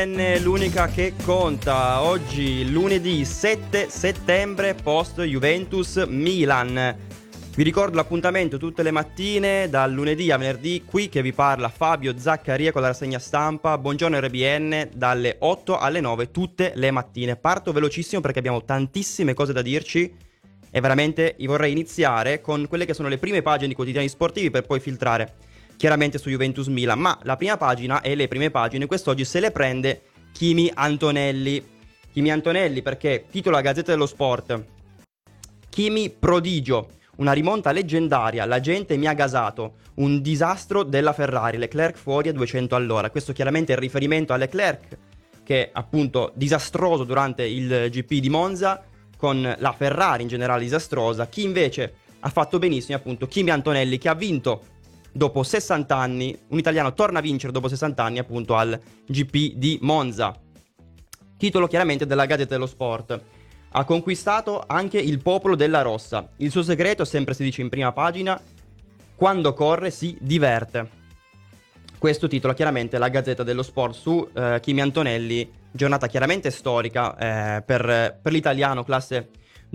RPN, l'unica che conta. Oggi lunedì 7 settembre, post Juventus Milan. Vi ricordo l'appuntamento tutte le mattine, dal lunedì a venerdì, qui che vi parla Fabio Zaccaria con la rassegna stampa. Buongiorno RPN, dalle 8 alle 9 tutte le mattine. Parto velocissimo perché abbiamo tantissime cose da dirci e veramente vorrei iniziare con quelle che sono le prime pagine di quotidiani sportivi per poi filtrare chiaramente su Juventus Milan. Ma la prima pagina e le prime pagine quest'oggi se le prende Kimi Antonelli. Kimi Antonelli perché titola la Gazzetta dello Sport: Kimi prodigio, una rimonta leggendaria, la gente mi ha gasato, un disastro della Ferrari, Leclerc fuori a 200 all'ora. Questo chiaramente è il riferimento a Leclerc, che è appunto disastroso durante il GP di Monza, con la Ferrari in generale disastrosa. Chi invece ha fatto benissimo è appunto Kimi Antonelli, che ha vinto dopo 60 anni, un italiano torna a vincere dopo 60 anni appunto al GP di Monza. Titolo chiaramente della Gazzetta dello Sport. Ha conquistato anche il popolo della rossa. Il suo segreto, sempre si dice in prima pagina, quando corre si diverte. Questo titola chiaramente la Gazzetta dello Sport su Kimi Antonelli. Giornata chiaramente storica per l'italiano classe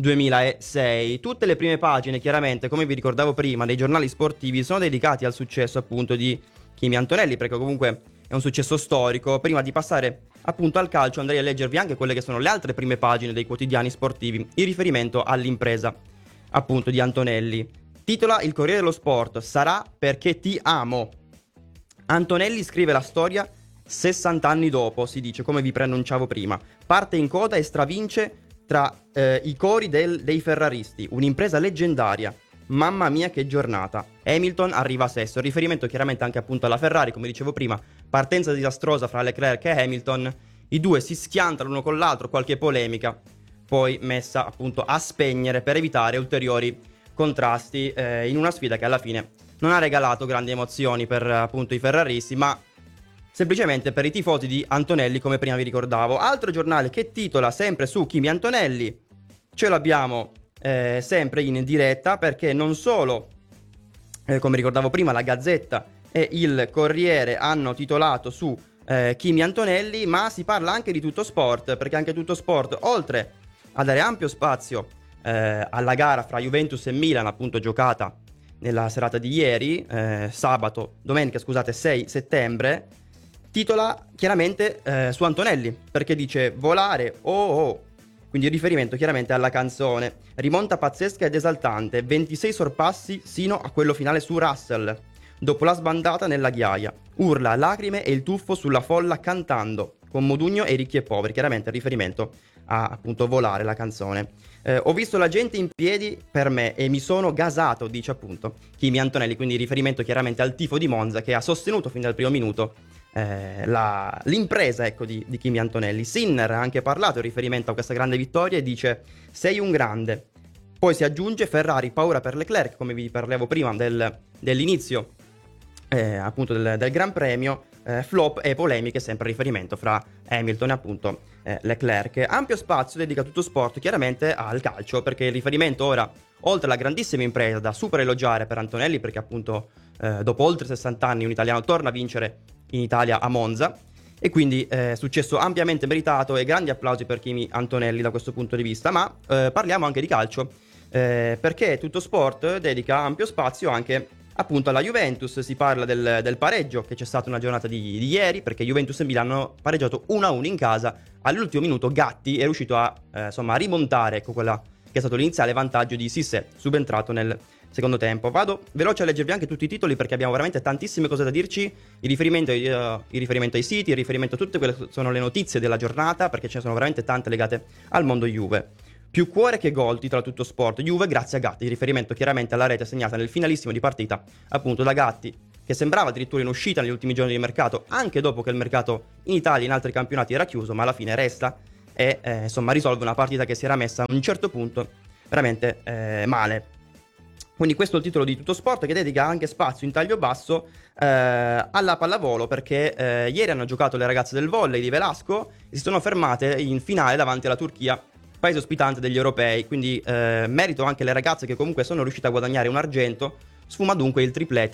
2006. Tutte le prime pagine chiaramente, come vi ricordavo prima, dei giornali sportivi sono dedicati al successo appunto di Kimi Antonelli, perché comunque è un successo storico. Prima di passare appunto al calcio andrei a leggervi anche quelle che sono le altre prime pagine dei quotidiani sportivi in riferimento all'impresa appunto di Antonelli. Titola il Corriere dello Sport: sarà perché ti amo. Antonelli scrive la storia 60 anni dopo, si dice, come vi preannunciavo prima. Parte in coda e stravince tra i cori dei ferraristi. Un'impresa leggendaria. Mamma mia che giornata. Hamilton arriva sesto. Riferimento chiaramente anche appunto alla Ferrari, come dicevo prima. Partenza disastrosa fra Leclerc e Hamilton. I due si schiantano l'uno con l'altro, qualche polemica poi messa appunto a spegnere per evitare ulteriori contrasti in una sfida che alla fine non ha regalato grandi emozioni per appunto i ferraristi, ma semplicemente per i tifosi di Antonelli, come prima vi ricordavo. Altro giornale che titola sempre su Kimi Antonelli, ce l'abbiamo sempre in diretta, perché non solo, come ricordavo prima, la Gazzetta e il Corriere hanno titolato su Kimi Antonelli, ma si parla anche di Tutto Sport, perché anche Tutto Sport, oltre a dare ampio spazio alla gara fra Juventus e Milan, appunto giocata nella serata di ieri, domenica 6 settembre, titola chiaramente su Antonelli, perché dice volare, oh. Quindi riferimento chiaramente alla canzone. Rimonta pazzesca ed esaltante, 26 sorpassi sino a quello finale su Russell, dopo la sbandata nella ghiaia. Urla, lacrime e il tuffo sulla folla cantando, con Modugno e Ricchi e Poveri. Chiaramente riferimento a appunto volare, la canzone. Ho visto la gente in piedi per me e mi sono gasato, dice appunto Kimi Antonelli. Quindi riferimento chiaramente al tifo di Monza, che ha sostenuto fin dal primo minuto l'impresa, ecco, di Kimi Antonelli. Sinner ha anche parlato in riferimento a questa grande vittoria e dice: sei un grande. Poi si aggiunge Ferrari, paura per Leclerc, come vi parlavo prima dell'inizio appunto del Gran Premio. Flop e polemiche, sempre riferimento fra Hamilton e appunto Leclerc. Ampio spazio dedica Tutto Sport chiaramente al calcio, perché il riferimento ora, oltre alla grandissima impresa da super elogiare per Antonelli, perché appunto dopo oltre 60 anni un italiano torna a vincere in Italia a Monza, e quindi successo ampiamente meritato e grandi applausi per Kimi Antonelli da questo punto di vista. Ma parliamo anche di calcio, perché Tutto Sport dedica ampio spazio anche appunto alla Juventus. Si parla del pareggio che c'è stata una giornata di ieri, perché Juventus e Milan hanno pareggiato 1-1 in casa. All'ultimo minuto Gatti è riuscito a rimontare, ecco, quella che è stato l'iniziale vantaggio di Cissé, subentrato nel secondo tempo. Vado veloce a leggervi anche tutti i titoli, perché abbiamo veramente tantissime cose da dirci, il riferimento ai siti, il riferimento a tutte quelle che sono le notizie della giornata, perché ce ne sono veramente tante legate al mondo Juve. Più cuore che gol, titola Tutto Sport, Juve grazie a Gatti, in riferimento chiaramente alla rete segnata nel finalissimo di partita appunto da Gatti, che sembrava addirittura in uscita negli ultimi giorni di mercato, anche dopo che il mercato in Italia e in altri campionati era chiuso, ma alla fine resta e risolve una partita che si era messa a un certo punto veramente male. Quindi questo è il titolo di Tutto Sport, che dedica anche spazio in taglio basso alla pallavolo, perché ieri hanno giocato le ragazze del volley di Velasco e si sono fermate in finale davanti alla Turchia, paese ospitante degli europei. Quindi merito anche le ragazze, che comunque sono riuscite a guadagnare un argento. Sfuma dunque il triplete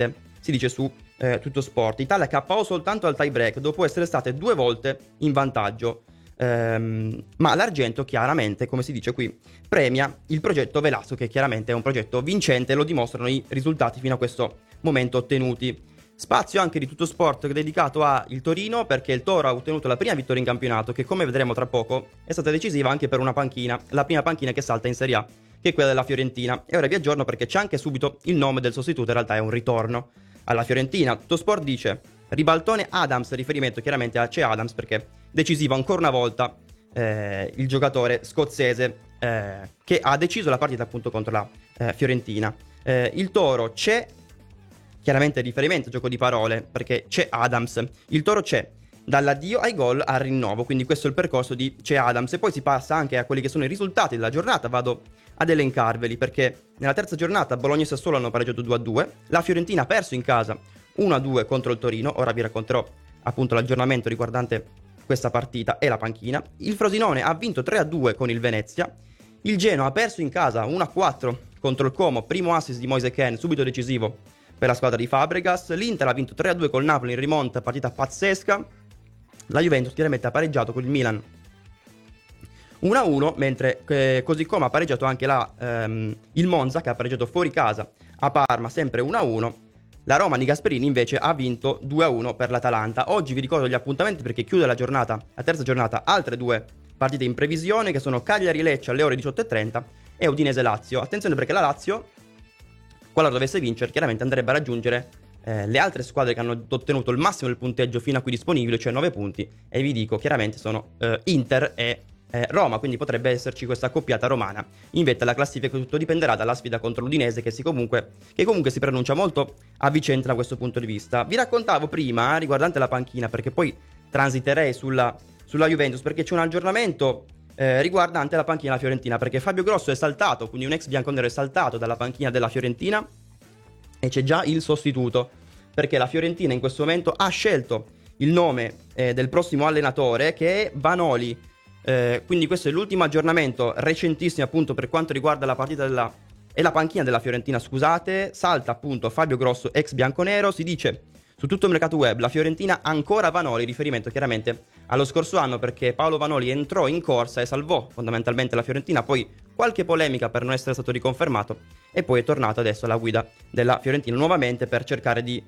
si dice su Tutto Sport. Italia KO soltanto al tie break dopo essere state 2 volte in vantaggio. Ma l'argento chiaramente, come si dice qui, premia il progetto Velasco, che chiaramente è un progetto vincente, lo dimostrano i risultati fino a questo momento ottenuti. Spazio anche di Tutto Sport dedicato al Torino, perché il Toro ha ottenuto la prima vittoria in campionato, che come vedremo tra poco è stata decisiva anche per una panchina, la prima panchina che salta in Serie A, che è quella della Fiorentina. E ora vi aggiorno perché c'è anche subito il nome del sostituto, in realtà è un ritorno alla Fiorentina. Tutto Sport dice ribaltone Adams, riferimento chiaramente a Che Adams, perché decisivo ancora una volta il giocatore scozzese che ha deciso la partita appunto contro la Fiorentina. Il Toro c'è, chiaramente riferimento, gioco di parole, perché c'è Adams. Il Toro c'è dall'addio ai gol al rinnovo, quindi questo è il percorso di Che Adams. E poi si passa anche a quelli che sono i risultati della giornata. Vado ad elencarveli, perché nella terza giornata Bologna e Sassuolo hanno pareggiato 2-2, la Fiorentina ha perso in casa 1-2 contro il Torino. Ora vi racconterò appunto l'aggiornamento riguardante questa partita e la panchina. Il Frosinone ha vinto 3-2 con il Venezia. Il Genoa ha perso in casa 1-4 contro il Como, primo assist di Moise Kean, subito decisivo per la squadra di Fabregas. L'Inter ha vinto 3-2 col Napoli in rimonta, partita pazzesca. La Juventus chiaramente ha pareggiato con il Milan 1-1, mentre così come ha pareggiato anche il Monza, che ha pareggiato fuori casa a Parma, sempre 1-1. La Roma di Gasperini invece ha vinto 2-1 per l'Atalanta. Oggi vi ricordo gli appuntamenti perché chiude la terza giornata, altre 2 partite in previsione, che sono Cagliari-Lecce alle ore 18:30 e Udinese-Lazio. Attenzione perché la Lazio, qualora dovesse vincere, chiaramente andrebbe a raggiungere le altre squadre che hanno ottenuto il massimo del punteggio fino a qui disponibile, cioè 9 punti, e vi dico chiaramente sono Inter e Roma, quindi potrebbe esserci questa accoppiata romana in vetta alla classifica. Tutto dipenderà dalla sfida contro l'Udinese, che comunque si preannuncia molto avvicente da questo punto di vista. Vi raccontavo prima riguardante la panchina, perché poi transiterei sulla Juventus, perché c'è un aggiornamento riguardante la panchina della Fiorentina, perché Fabio Grosso è saltato, quindi un ex bianconero è saltato dalla panchina della Fiorentina e c'è già il sostituto, perché la Fiorentina in questo momento ha scelto il nome del prossimo allenatore, che è Vanoli. Quindi questo è l'ultimo aggiornamento recentissimo appunto per quanto riguarda la partita e la panchina della Fiorentina, scusate. Salta appunto Fabio Grosso, ex bianconero. Si dice su tutto il mercato web la Fiorentina ancora Vanoli, riferimento chiaramente allo scorso anno, perché Paolo Vanoli entrò in corsa e salvò fondamentalmente la Fiorentina, poi qualche polemica per non essere stato riconfermato e poi è tornato adesso alla guida della Fiorentina nuovamente per cercare di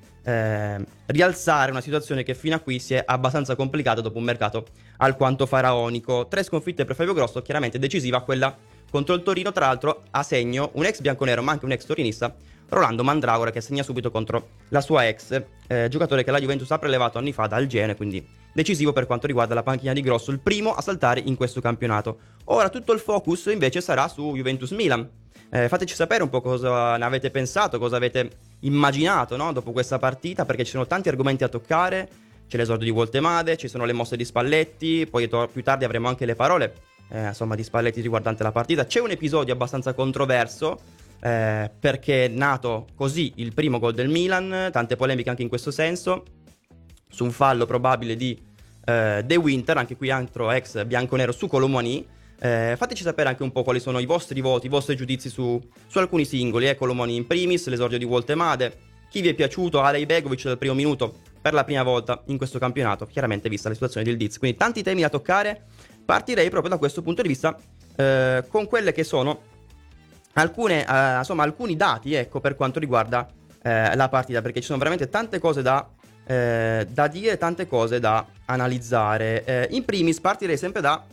rialzare una situazione che fino a qui si è abbastanza complicata dopo un mercato alquanto faraonico. 3 sconfitte per Fabio Grosso, chiaramente decisiva quella contro il Torino, tra l'altro a segno un ex bianconero ma anche un ex torinista, Rolando Mandragora, che segna subito contro la sua ex, giocatore che la Juventus ha prelevato anni fa dal Genoa, quindi decisivo per quanto riguarda la panchina di Grosso, il primo a saltare in questo campionato. Ora tutto il focus invece sarà su Juventus-Milan. Fateci sapere un po' cosa ne avete pensato, cosa avete immaginato, no? Dopo questa partita, perché ci sono tanti argomenti a toccare. C'è l'esordio di Voltemade, ci sono le mosse di Spalletti, poi più tardi avremo anche le parole di Spalletti riguardante la partita. C'è un episodio abbastanza controverso, perché è nato così il primo gol del Milan, tante polemiche anche in questo senso, su un fallo probabile di De Winter, anche qui altro ex bianconero su Colomoni. Fateci sapere anche un po' quali sono i vostri voti, i vostri giudizi su alcuni singoli, Colomoni in primis, l'esordio di Voltemade, chi vi è piaciuto, Alej Begovic dal primo minuto per la prima volta in questo campionato, chiaramente vista la situazione del Diz. Quindi tanti temi da toccare. Partirei proprio da questo punto di vista con quelle che sono alcuni dati, ecco, per quanto riguarda la partita, perché ci sono veramente tante cose da dire, tante cose da analizzare. In primis partirei sempre da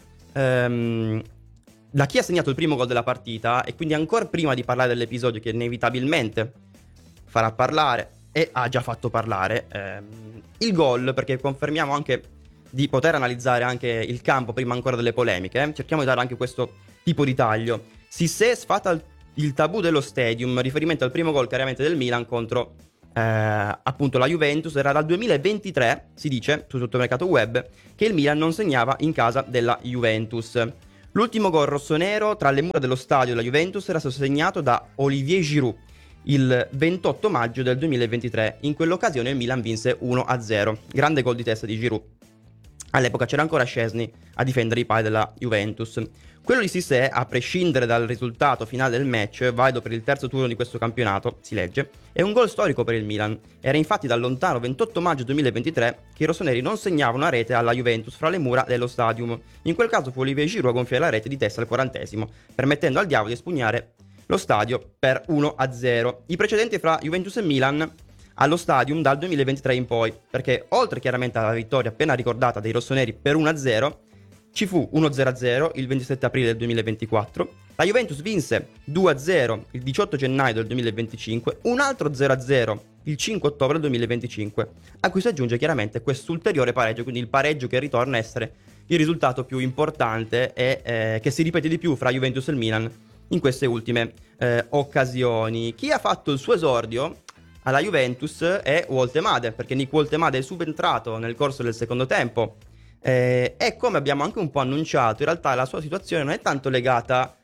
chi ha segnato il primo gol della partita, e quindi ancora prima di parlare dell'episodio che inevitabilmente farà parlare e ha già fatto parlare, il gol, perché confermiamo anche di poter analizzare anche il campo prima ancora delle polemiche, cerchiamo di dare anche questo tipo di taglio. Sissé sfata il tabù dello Stadium, riferimento al primo gol chiaramente del Milan contro appunto la Juventus. Era dal 2023, si dice su tutto il mercato web, che il Milan non segnava in casa della Juventus. L'ultimo gol rossonero tra le mura dello stadio della Juventus era stato segnato da Olivier Giroud il 28 maggio del 2023. In quell'occasione il Milan vinse 1-0, grande gol di testa di Giroud. All'epoca c'era ancora Szczęsny a difendere i pali della Juventus. Quello di Cissé, a prescindere dal risultato finale del match, valido per il terzo turno di questo campionato, si legge, è un gol storico per il Milan. Era infatti dal lontano 28 maggio 2023 che i rossoneri non segnavano una rete alla Juventus fra le mura dello Stadium. In quel caso fu Olivier Giroud a gonfiare la rete di testa al 40°, permettendo al diavolo di espugnare lo stadio per 1-0. I precedenti fra Juventus e Milan allo Stadium dal 2023 in poi, perché oltre chiaramente alla vittoria appena ricordata dei rossoneri per 1-0, ci fu 1-0 il 27 aprile del 2024, la Juventus vinse 2-0 il 18 gennaio del 2025, un altro 0-0 il 5 ottobre del 2025, a cui si aggiunge chiaramente quest'ulteriore pareggio, quindi il pareggio che ritorna a essere il risultato più importante e che si ripete di più fra Juventus e il Milan in queste ultime occasioni. Chi ha fatto il suo esordio alla Juventus è Woltemade, perché Nick Woltemade è subentrato nel corso del secondo tempo e come abbiamo anche un po' annunciato, in realtà la sua situazione non è tanto legata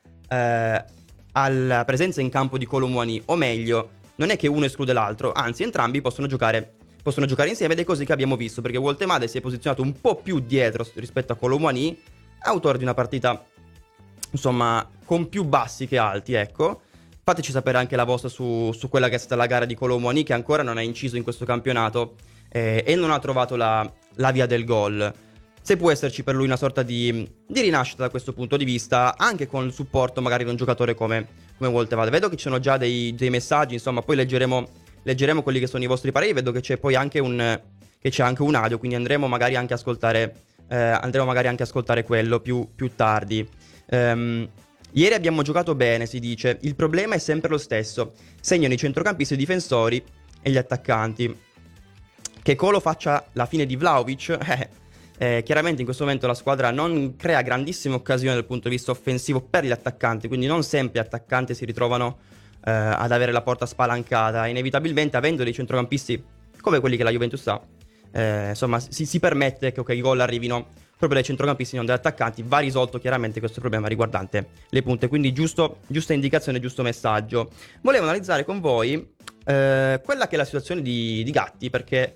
alla presenza in campo di Kolo Muani, o meglio, non è che uno esclude l'altro, anzi entrambi possono giocare insieme, ed è così che abbiamo visto, perché Woltemade si è posizionato un po' più dietro rispetto a Kolo Muani, autore di una partita insomma con più bassi che alti, ecco. Fateci sapere anche la vostra su quella che è stata la gara di Kolo Muani, che ancora non ha inciso in questo campionato e non ha trovato la via del gol. Se può esserci per lui una sorta di rinascita da questo punto di vista, anche con il supporto magari di un giocatore come Woltemade. Vedo che ci sono già dei messaggi, insomma, poi leggeremo quelli che sono i vostri pareri. Vedo che c'è poi anche c'è anche un audio, quindi andremo magari anche a ascoltare quello più tardi. Ieri abbiamo giocato bene, si dice. Il problema è sempre lo stesso. Segnano i centrocampisti, i difensori e gli attaccanti. Che Kolo faccia la fine di Vlahovic? Chiaramente in questo momento la squadra non crea grandissime occasioni dal punto di vista offensivo per gli attaccanti, quindi non sempre gli attaccanti si ritrovano ad avere la porta spalancata. Inevitabilmente, avendo dei centrocampisti come quelli che la Juventus ha, insomma, si permette che i gol arrivino proprio dai centrocampisti, non dagli attaccanti. Va risolto chiaramente questo problema riguardante le punte, quindi giusta indicazione, giusto messaggio. Volevo analizzare con voi quella che è la situazione di Gatti, perché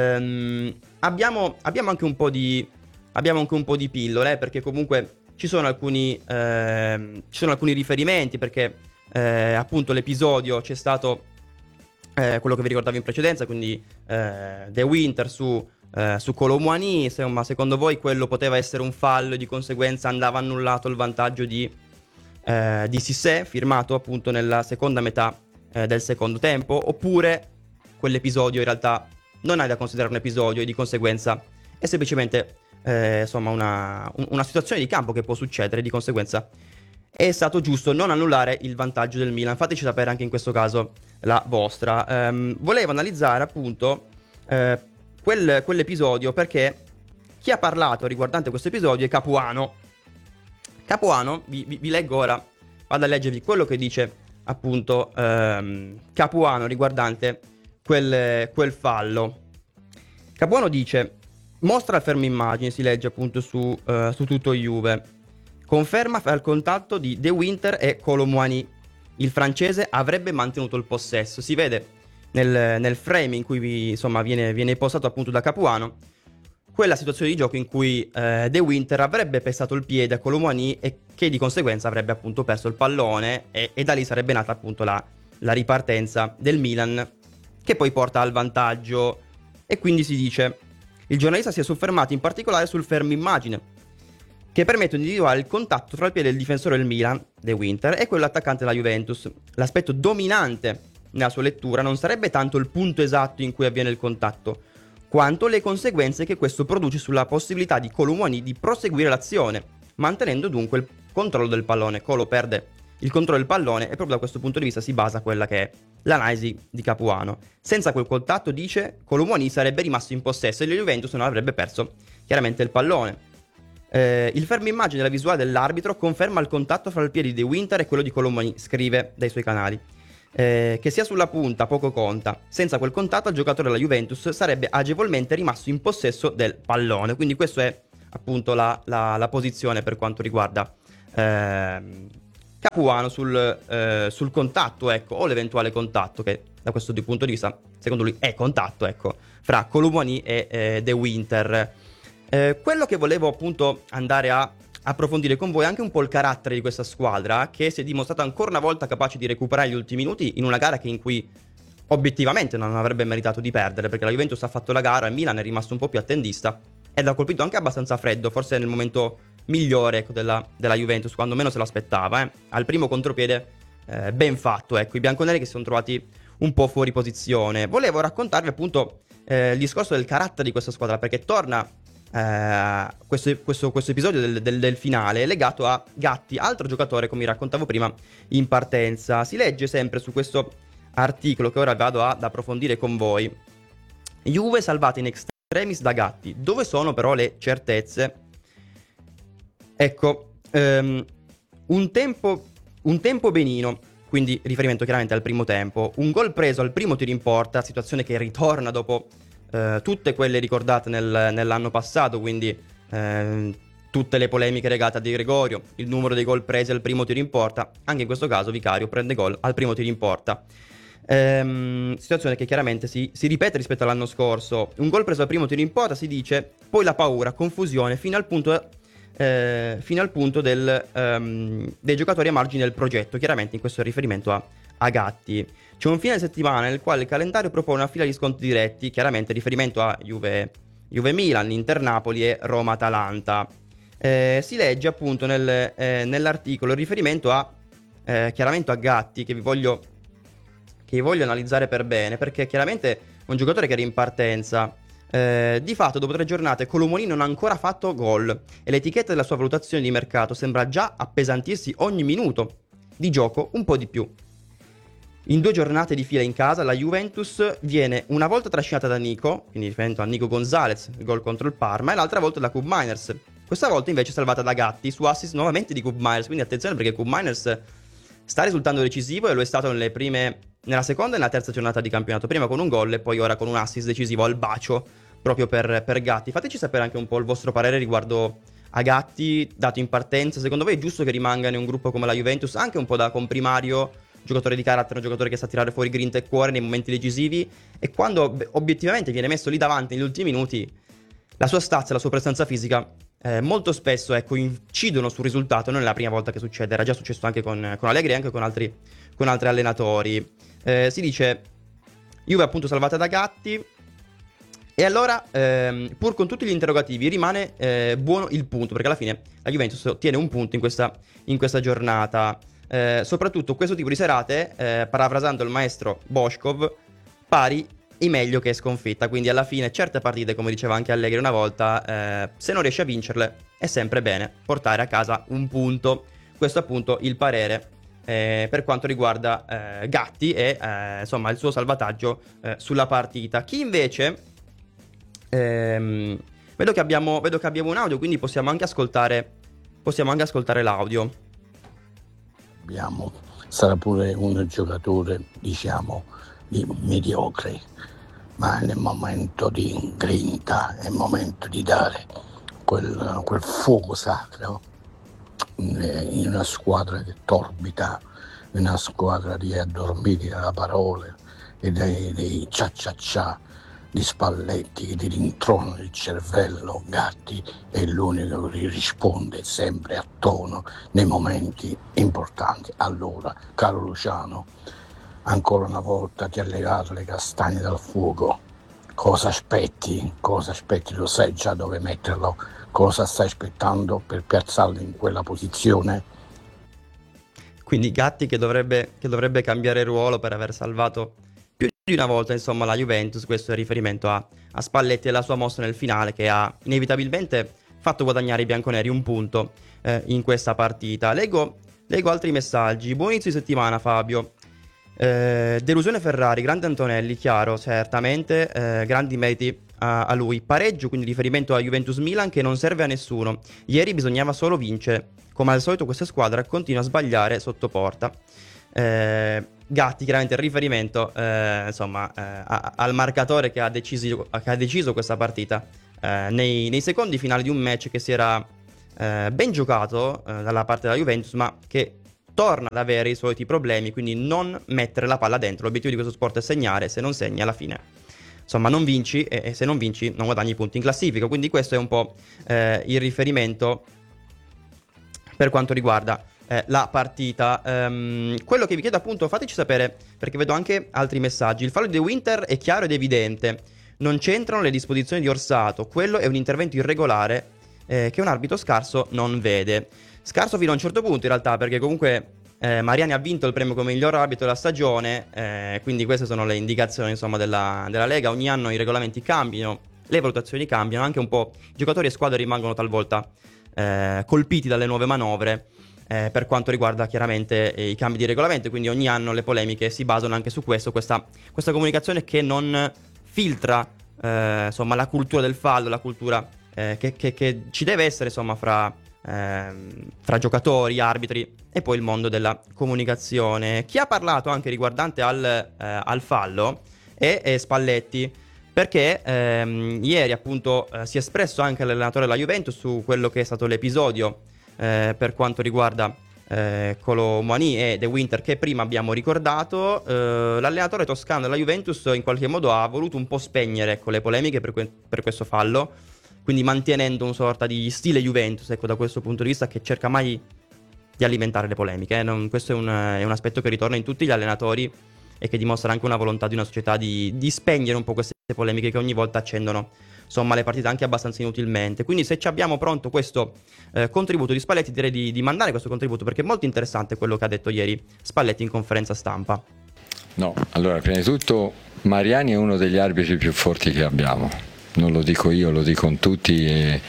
abbiamo anche un po' di pillole, perché comunque ci sono alcuni riferimenti, perché appunto l'episodio c'è stato quello che vi ricordavo in precedenza, quindi De Winter su Kolo Muani. Insomma, secondo voi quello poteva essere un fallo e di conseguenza andava annullato il vantaggio di Cissé, firmato appunto nella seconda metà del secondo tempo, oppure quell'episodio in realtà non è da considerare un episodio e di conseguenza è semplicemente insomma una situazione di campo che può succedere, di conseguenza è stato giusto non annullare il vantaggio del Milan. Fateci sapere anche in questo caso la vostra. Volevo analizzare appunto quell'episodio, perché chi ha parlato riguardante questo episodio è Capuano. Capuano, vi leggo ora, vado a leggervi quello che dice appunto Capuano riguardante quel fallo. Capuano dice: mostra il fermo immagine, si legge appunto su tutto Juve. Conferma il contatto di De Winter e Kolo Muani. Il francese avrebbe mantenuto il possesso. Si vede nel frame in cui insomma viene postato appunto da Capuano quella situazione di gioco in cui De Winter avrebbe pestato il piede a Kolo Muani e che di conseguenza avrebbe appunto perso il pallone e da lì sarebbe nata appunto la ripartenza del Milan, che poi porta al vantaggio. E quindi si dice: il giornalista si è soffermato in particolare sul fermo immagine, che permette di individuare il contatto tra il piede del difensore del Milan, De Winter, e quello attaccante della Juventus. L'aspetto dominante nella sua lettura non sarebbe tanto il punto esatto in cui avviene il contatto, quanto le conseguenze che questo produce sulla possibilità di Kolo Muani di proseguire l'azione, mantenendo dunque il controllo del pallone. Kolo perde il controllo del pallone e proprio da questo punto di vista si basa quella che è l'analisi di Capuano. Senza quel contatto, dice, Kolo Muani sarebbe rimasto in possesso e la Juventus non avrebbe perso chiaramente il pallone. Il fermo immagine della visuale dell'arbitro conferma il contatto fra il piede di De Winter e quello di Kolo Muani, scrive dai suoi canali. Che sia sulla punta poco conta. Senza quel contatto il giocatore della Juventus sarebbe agevolmente rimasto in possesso del pallone. Quindi questa è appunto la posizione per quanto riguarda Capuano sul contatto, ecco, o l'eventuale contatto, che da questo punto di vista secondo lui è contatto, ecco, fra Kolo Muani e De Winter. Quello che volevo appunto andare a approfondire con voi è anche un po' il carattere di questa squadra, che si è dimostrata ancora una volta capace di recuperare gli ultimi minuti in una gara in cui obiettivamente non avrebbe meritato di perdere, perché la Juventus ha fatto la gara e il Milan è rimasto un po' più attendista ed ha colpito anche abbastanza freddo, forse nel momento migliore, ecco, della Juventus, quando meno se l'aspettava, al primo contropiede ben fatto, ecco, i bianconeri che si sono trovati un po' fuori posizione. Volevo raccontarvi appunto il discorso del carattere di questa squadra, perché torna questo episodio del finale legato a Gatti, altro giocatore, come vi raccontavo prima, in partenza. Si legge sempre su questo articolo che ora vado ad approfondire con voi: Juve salvata in extremis da Gatti. Dove sono però le certezze? Ecco, un tempo benino, quindi riferimento chiaramente al primo tempo, un gol preso al primo tiro in porta, situazione che ritorna dopo tutte quelle ricordate nell'anno passato, quindi tutte le polemiche legate a Di Gregorio, il numero dei gol presi al primo tiro in porta. Anche in questo caso Vicario prende gol al primo tiro in porta. Situazione che chiaramente si ripete rispetto all'anno scorso. Un gol preso al primo tiro in porta, si dice, poi la paura, confusione, fino al punto dei giocatori a margine del progetto. Chiaramente in questo riferimento a Gatti. C'è un fine settimana nel quale il calendario propone una fila di scontri diretti, chiaramente riferimento a Juve-Milan, Inter-Napoli e Roma-Atalanta. Si legge appunto nell'articolo il riferimento chiaramente a Gatti, che vi voglio analizzare per bene, perché chiaramente è un giocatore che era in partenza. Di fatto dopo 3 giornate Colomoni non ha ancora fatto gol e l'etichetta della sua valutazione di mercato sembra già appesantirsi ogni minuto di gioco un po' di più. In 2 giornate di fila in casa la Juventus viene una volta trascinata da Nico, quindi riferimento a Nico Gonzalez, il gol contro il Parma, e l'altra volta da Koop Meiners. Questa volta invece salvata da Gatti su assist nuovamente di Koop Meiners, quindi attenzione perché Koop Meiners sta risultando decisivo e lo è stato nella seconda e nella terza giornata di campionato, prima con un gol e poi ora con un assist decisivo al bacio proprio per Gatti. Fateci sapere anche un po' il vostro parere riguardo a Gatti, dato in partenza. Secondo voi è giusto che rimanga in un gruppo come la Juventus, anche un po' da comprimario, giocatore di carattere, un giocatore che sa tirare fuori grinta e cuore nei momenti decisivi, e quando obiettivamente viene messo lì davanti negli ultimi minuti, la sua stazza, la sua presenza fisica molto spesso, ecco, incidono sul risultato. Non è la prima volta che succede, era già successo anche con Allegri e anche con altri allenatori. Si dice Juve appunto salvata da Gatti. E allora, pur con tutti gli interrogativi, rimane buono il punto, perché alla fine la Juventus ottiene un punto in questa giornata. Soprattutto questo tipo di serate, parafrasando il maestro Boškov, pari è meglio che sconfitta. Quindi alla fine certe partite, come diceva anche Allegri una volta, se non riesci a vincerle è sempre bene portare a casa un punto. Questo appunto il parere per quanto riguarda Gatti e insomma il suo salvataggio sulla partita. Chi invece vedo che abbiamo un audio, quindi possiamo anche ascoltare l'audio. Sarà pure un giocatore, diciamo, mediocre, ma nel momento di grinta, nel momento di dare quel fuoco sacro in una squadra che torbida, in una squadra di addormiti dalla parola e dei cia di Spalletti che ti rintronano il cervello. Gatti è l'unico che risponde sempre a tono nei momenti importanti. Allora, caro Luciano, ancora una volta ti ha levato le castagne dal fuoco. Cosa aspetti? Lo sai già dove metterlo? Cosa stai aspettando per piazzarlo in quella posizione? Quindi Gatti che dovrebbe cambiare ruolo per aver salvato più di una volta, insomma, la Juventus. Questo è riferimento a Spalletti e la sua mossa nel finale, che ha inevitabilmente fatto guadagnare i bianconeri un punto in questa partita. Leggo altri messaggi. Buon inizio di settimana, Fabio. Delusione Ferrari, grande Antonelli, chiaro, certamente, grandi meriti a lui. Pareggio, quindi riferimento a Juventus-Milan, che non serve a nessuno. Ieri bisognava solo vincere. Come al solito questa squadra continua a sbagliare sotto porta. Gatti, chiaramente il riferimento al marcatore che ha deciso questa partita nei secondi finali di un match che si era ben giocato dalla parte della Juventus, ma che torna ad avere i soliti problemi, quindi non mettere la palla dentro. L'obiettivo di questo sport è segnare, se non segni alla fine insomma non vinci e se non vinci non guadagni punti in classifica, quindi questo è un po' il riferimento per quanto riguarda la partita. Quello che vi chiedo appunto, fateci sapere, perché vedo anche altri messaggi. Il fallo di De Winter è chiaro ed evidente, non c'entrano le disposizioni di Orsato, quello è un intervento irregolare che un arbitro scarso non vede. Scarso fino a un certo punto in realtà, perché comunque Mariani ha vinto il premio come miglior arbitro della stagione, quindi queste sono le indicazioni insomma della Lega. Ogni anno i regolamenti cambiano, le valutazioni cambiano, anche un po' giocatori e squadre rimangono talvolta colpiti dalle nuove manovre per quanto riguarda chiaramente i cambi di regolamento, quindi ogni anno le polemiche si basano anche su questo, questa comunicazione che non filtra insomma la cultura del fallo, la cultura che ci deve essere insomma fra giocatori, arbitri e poi il mondo della comunicazione. Chi ha parlato anche riguardante al fallo è Spalletti, perché ieri appunto si è espresso anche l'allenatore della Juventus su quello che è stato l'episodio per quanto riguarda Kolo Muani e De Winter, che prima abbiamo ricordato. L'allenatore toscano della Juventus in qualche modo ha voluto un po' spegnere, ecco, le polemiche per questo fallo, quindi mantenendo una sorta di stile Juventus, ecco, da questo punto di vista, che cerca mai di alimentare le polemiche. Questo è un aspetto che ritorna in tutti gli allenatori e che dimostra anche una volontà di una società di spegnere un po' queste polemiche che ogni volta accendono insomma le partite anche abbastanza inutilmente. Quindi se ci abbiamo pronto questo contributo di Spalletti, direi di mandare questo contributo, perché è molto interessante quello che ha detto ieri Spalletti in conferenza stampa. No, allora prima di tutto Mariani è uno degli arbitri più forti che abbiamo, non lo dico io, lo dicono tutti e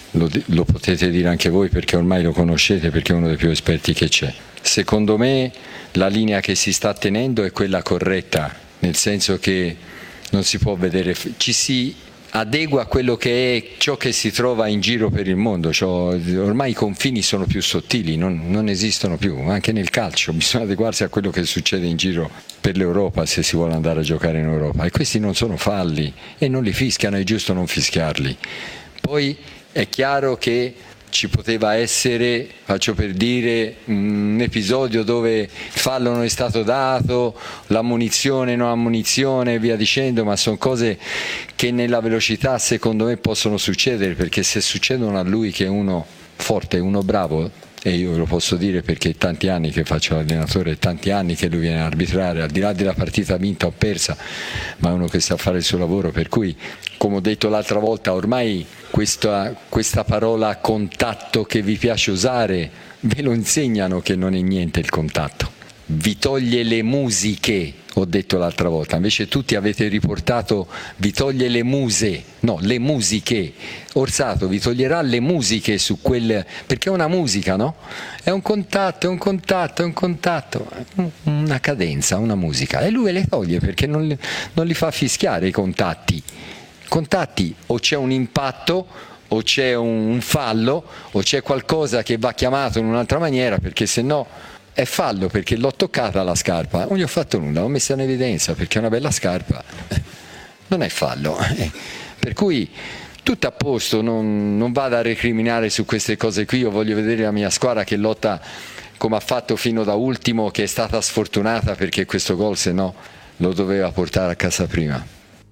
lo potete dire anche voi, perché ormai lo conoscete, perché è uno dei più esperti che c'è. Secondo me la linea che si sta tenendo è quella corretta, nel senso che non si può vedere, ci si adegua a quello che è ciò che si trova in giro per il mondo, ormai i confini sono più sottili, non esistono più, anche nel calcio bisogna adeguarsi a quello che succede in giro per l'Europa se si vuole andare a giocare in Europa, e questi non sono falli e non li fischiano, è giusto non fischiarli. Poi è chiaro che ci poteva essere, faccio per dire, un episodio dove il fallo non è stato dato, l'ammonizione, non ammonizione e via dicendo, ma sono cose che nella velocità secondo me possono succedere, perché se succedono a lui, che è uno forte, uno bravo, e io lo posso dire perché tanti anni che faccio l'allenatore, tanti anni che lui viene a arbitrare, al di là della partita vinta o persa, ma è uno che sa fare il suo lavoro, per cui, come ho detto l'altra volta, ormai questa parola contatto che vi piace usare, ve lo insegnano che non è niente il contatto, vi toglie le musiche, ho detto l'altra volta, invece tutti avete riportato vi toglie le muse, no, le musiche. Orsato vi toglierà le musiche su quel, perché è una musica, no? È un contatto, è un contatto, è un contatto, una cadenza, una musica, e lui ve le toglie perché non li fa fischiare i contatti. Contatti, o c'è un impatto, o c'è un fallo, o c'è qualcosa che va chiamato in un'altra maniera, perché se no è fallo, perché l'ho toccata la scarpa, non gli ho fatto nulla, l'ho messa in evidenza perché è una bella scarpa, non è fallo. Per cui tutto a posto, non vado a recriminare su queste cose qui. Io voglio vedere la mia squadra che lotta come ha fatto fino da ultimo, che è stata sfortunata perché questo gol se no lo doveva portare a casa prima.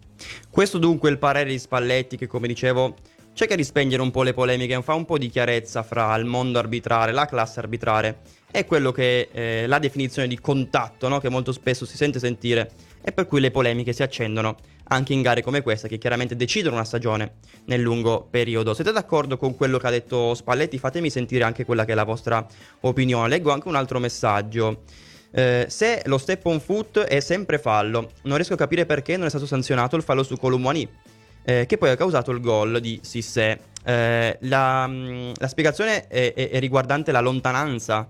Questo dunque è il parere di Spalletti, che come dicevo cerca di spegnere un po' le polemiche, fa un po' di chiarezza fra il mondo arbitrale, la classe arbitrale e quello che è la definizione di contatto, no? Che molto spesso si sente sentire, e per cui le polemiche si accendono anche in gare come questa, che chiaramente decidono una stagione nel lungo periodo. Siete d'accordo con quello che ha detto Spalletti? Fatemi sentire anche quella che è la vostra opinione. Leggo anche un altro messaggio. Se lo step on foot è sempre fallo, non riesco a capire perché non è stato sanzionato il fallo su Kolo Muani, che poi ha causato il gol di Cissé. La spiegazione è riguardante la lontananza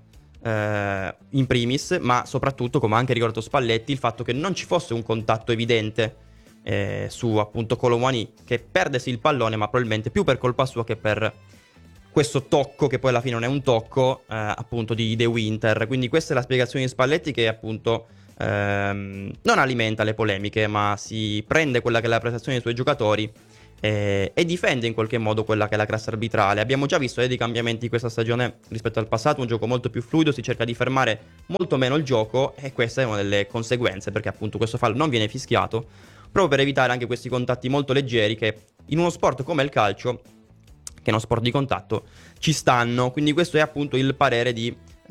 in primis, ma soprattutto, come ha anche ricordato Spalletti, il fatto che non ci fosse un contatto evidente su appunto Kolo Muani, che perde sì il pallone, ma probabilmente più per colpa sua che per questo tocco, che poi alla fine non è un tocco, appunto di De Winter. Quindi questa è la spiegazione di Spalletti, che appunto non alimenta le polemiche, ma si prende quella che è la prestazione dei suoi giocatori e difende in qualche modo quella che è la classe arbitrale. Abbiamo già visto dei cambiamenti questa stagione rispetto al passato, un gioco molto più fluido, si cerca di fermare molto meno il gioco, e questa è una delle conseguenze, perché appunto questo fallo non viene fischiato proprio per evitare anche questi contatti molto leggeri che in uno sport come il calcio, che è uno sport di contatto, ci stanno. Quindi questo è appunto il parere di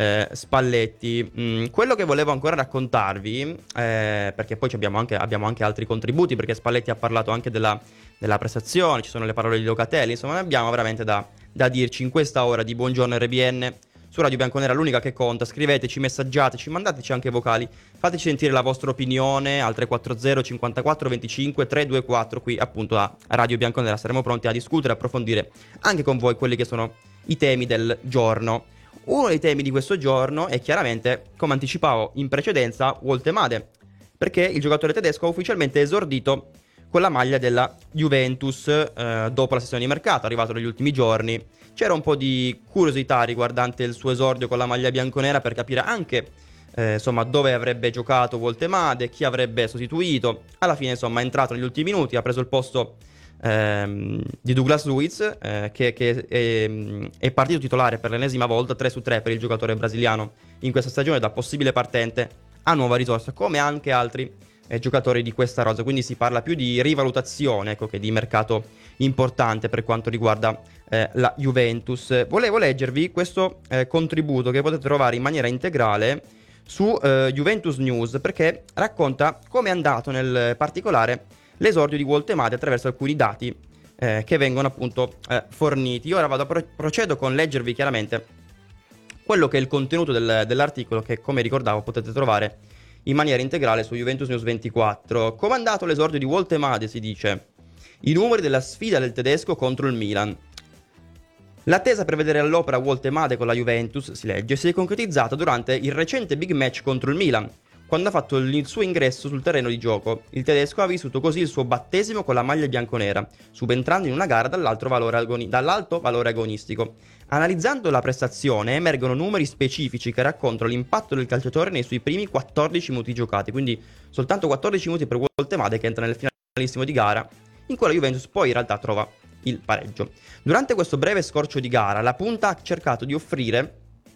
Spalletti. Quello che volevo ancora raccontarvi, perché poi abbiamo anche altri contributi, perché Spalletti ha parlato anche della prestazione, ci sono le parole di Locatelli, insomma ne abbiamo veramente da dirci in questa ora di Buongiorno RBN su Radio Bianconera, l'unica che conta. Scriveteci, messaggiateci, mandateci anche vocali, fateci sentire la vostra opinione al 340 54 25 324 qui appunto a Radio Bianconera. Saremo pronti a discutere, a approfondire anche con voi quelli che sono i temi del giorno. Uno dei temi di questo giorno è chiaramente, come anticipavo in precedenza, Woltemade, perché il giocatore tedesco ha ufficialmente esordito con la maglia della Juventus dopo la sessione di mercato, arrivato negli ultimi giorni. C'era un po' di curiosità riguardante il suo esordio con la maglia bianconera per capire anche insomma dove avrebbe giocato Woltemade, chi avrebbe sostituito. Alla fine insomma è entrato negli ultimi minuti, ha preso il posto di Douglas Luiz, che è partito titolare per l'ennesima volta, 3-3 per il giocatore brasiliano in questa stagione, da possibile partente a nuova risorsa, come anche altri giocatori di questa rosa. Quindi si parla più di rivalutazione, ecco, che di mercato importante per quanto riguarda la Juventus. Volevo leggervi questo contributo che potete trovare in maniera integrale su Juventus News, perché racconta come è andato nel particolare l'esordio di Woltemade attraverso alcuni dati che vengono appunto forniti. Ora procedo con leggervi chiaramente quello che è il contenuto dell'articolo, che come ricordavo potete trovare in maniera integrale su Juventus News 24. Come è andato l'esordio di Woltemade, si dice. I numeri della sfida del tedesco contro il Milan. L'attesa per vedere all'opera Woltemade con la Juventus, si legge, si è concretizzata durante il recente big match contro il Milan, quando ha fatto il suo ingresso sul terreno di gioco. Il tedesco ha vissuto così il suo battesimo con la maglia bianconera, subentrando in una gara dall'alto valore agonistico. Analizzando la prestazione emergono numeri specifici che raccontano l'impatto del calciatore nei suoi primi 14 minuti giocati, quindi soltanto 14 minuti per Woltemade, che entra nel finalissimo di gara, in cui la Juventus poi in realtà trova il pareggio. Durante questo breve scorcio di gara la punta ha cercato di offrire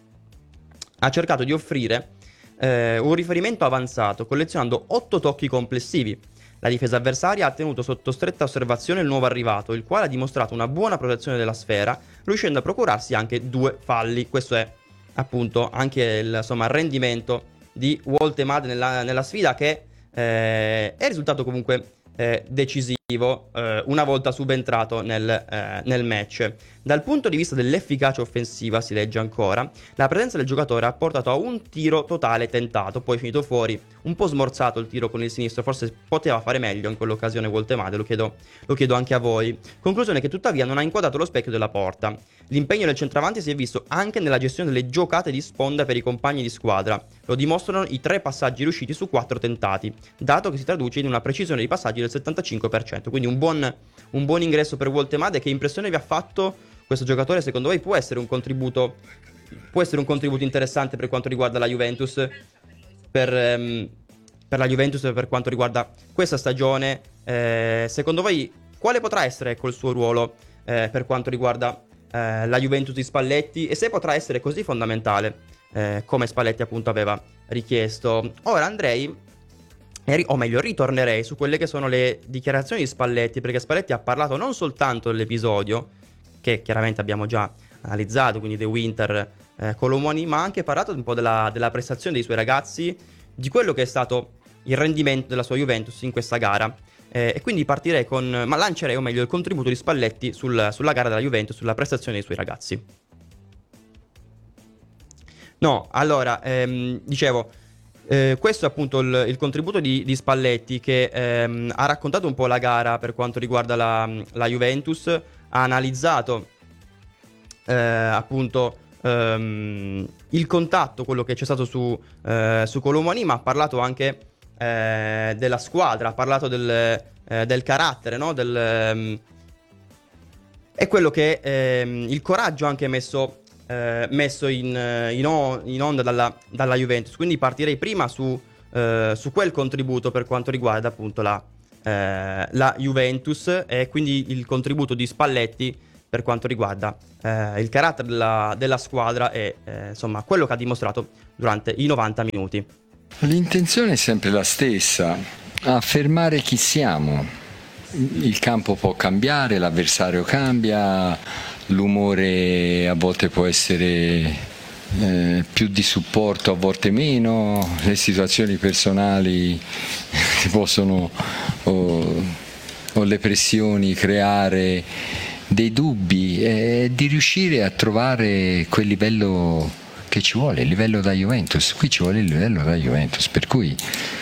un riferimento avanzato, collezionando 8 tocchi complessivi. La difesa avversaria ha tenuto sotto stretta osservazione il nuovo arrivato, il quale ha dimostrato una buona protezione della sfera, riuscendo a procurarsi anche 2 falli. Questo è appunto anche il rendimento di Woltemade nella sfida, che è risultato comunque decisivo una volta subentrato nel match. Dal punto di vista dell'efficacia offensiva, si legge ancora, la presenza del giocatore ha portato a un tiro totale tentato, poi finito fuori, un po' smorzato il tiro con il sinistro, forse poteva fare meglio in quell'occasione Woltemade, lo chiedo anche a voi. Conclusione che tuttavia non ha inquadrato lo specchio della porta. L'impegno del centravanti si è visto anche nella gestione delle giocate di sponda per i compagni di squadra. Lo dimostrano i 3 passaggi riusciti su 4 tentati, dato che si traduce in una precisione di passaggi del 75%. Quindi un buon ingresso per Woltemade. Che impressione vi ha fatto questo giocatore? Secondo voi può essere un contributo interessante per quanto riguarda la Juventus, per la Juventus per quanto riguarda questa stagione? Secondo voi quale potrà essere il suo ruolo per quanto riguarda la Juventus di Spalletti, e se potrà essere così fondamentale come Spalletti appunto aveva richiesto? Ora ritornerei su quelle che sono le dichiarazioni di Spalletti, perché Spalletti ha parlato non soltanto dell'episodio che chiaramente abbiamo già analizzato, quindi The Winter Colomoni, ma ha anche parlato un po' della prestazione dei suoi ragazzi, di quello che è stato il rendimento della sua Juventus in questa gara. E quindi lancerei il contributo di Spalletti sulla gara della Juventus, sulla prestazione dei suoi ragazzi. Dicevo, questo è appunto il contributo di Spalletti, che ha raccontato un po' la gara per quanto riguarda la Juventus, ha analizzato appunto il contatto, quello che c'è stato su Colomani, ma ha parlato anche della squadra, ha parlato del carattere, no? È quello che il coraggio anche messo in onda dalla Juventus. Quindi partirei prima su quel contributo per quanto riguarda appunto la Juventus, e quindi il contributo di Spalletti per quanto riguarda il carattere della squadra e insomma quello che ha dimostrato durante i 90 minuti. L'intenzione è sempre la stessa, affermare chi siamo. Il campo può cambiare, l'avversario cambia, l'umore a volte può essere più di supporto, a volte meno, le situazioni personali possono o le pressioni creare dei dubbi, di riuscire a trovare quel livello che ci vuole, il livello da Juventus. Qui ci vuole il livello da Juventus, per cui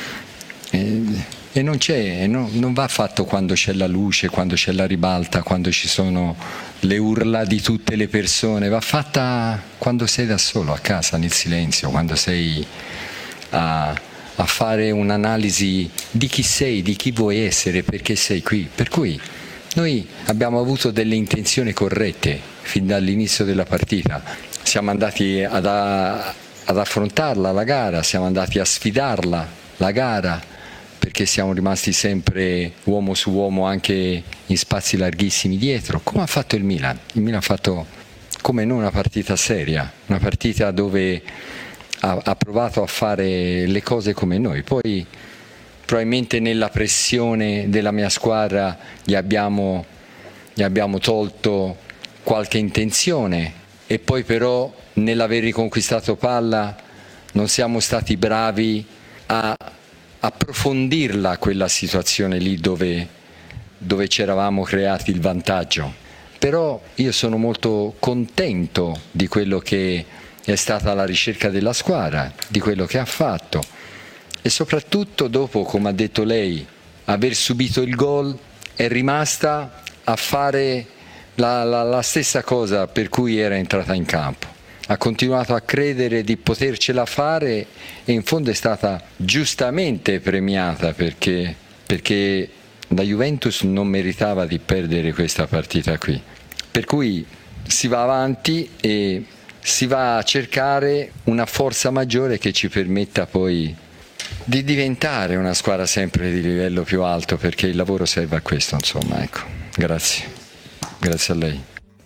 e non va fatto quando c'è la luce, quando c'è la ribalta, quando ci sono le urla di tutte le persone, va fatta quando sei da solo a casa, nel silenzio, quando sei a fare un'analisi di chi sei, di chi vuoi essere, perché sei qui. Per cui noi abbiamo avuto delle intenzioni corrette fin dall'inizio della partita, siamo andati ad affrontarla la gara, siamo andati a sfidarla la gara, perché siamo rimasti sempre uomo su uomo anche in spazi larghissimi dietro, come ha fatto il Milan. Il Milan ha fatto come noi una partita seria, una partita dove ha provato a fare le cose come noi. Poi probabilmente nella pressione della mia squadra gli abbiamo tolto qualche intenzione, e poi però nell'aver riconquistato palla non siamo stati bravi a approfondirla quella situazione lì dove ci eravamo creati il vantaggio. Però io sono molto contento di quello che è stata la ricerca della squadra, di quello che ha fatto, e soprattutto dopo, come ha detto lei, aver subito il gol è rimasta a fare la stessa cosa per cui era entrata in campo. Ha continuato a credere di potercela fare e in fondo è stata giustamente premiata, perché la Juventus non meritava di perdere questa partita qui. Per cui si va avanti e si va a cercare una forza maggiore che ci permetta poi di diventare una squadra sempre di livello più alto, perché il lavoro serve a questo, insomma, ecco. Grazie a lei.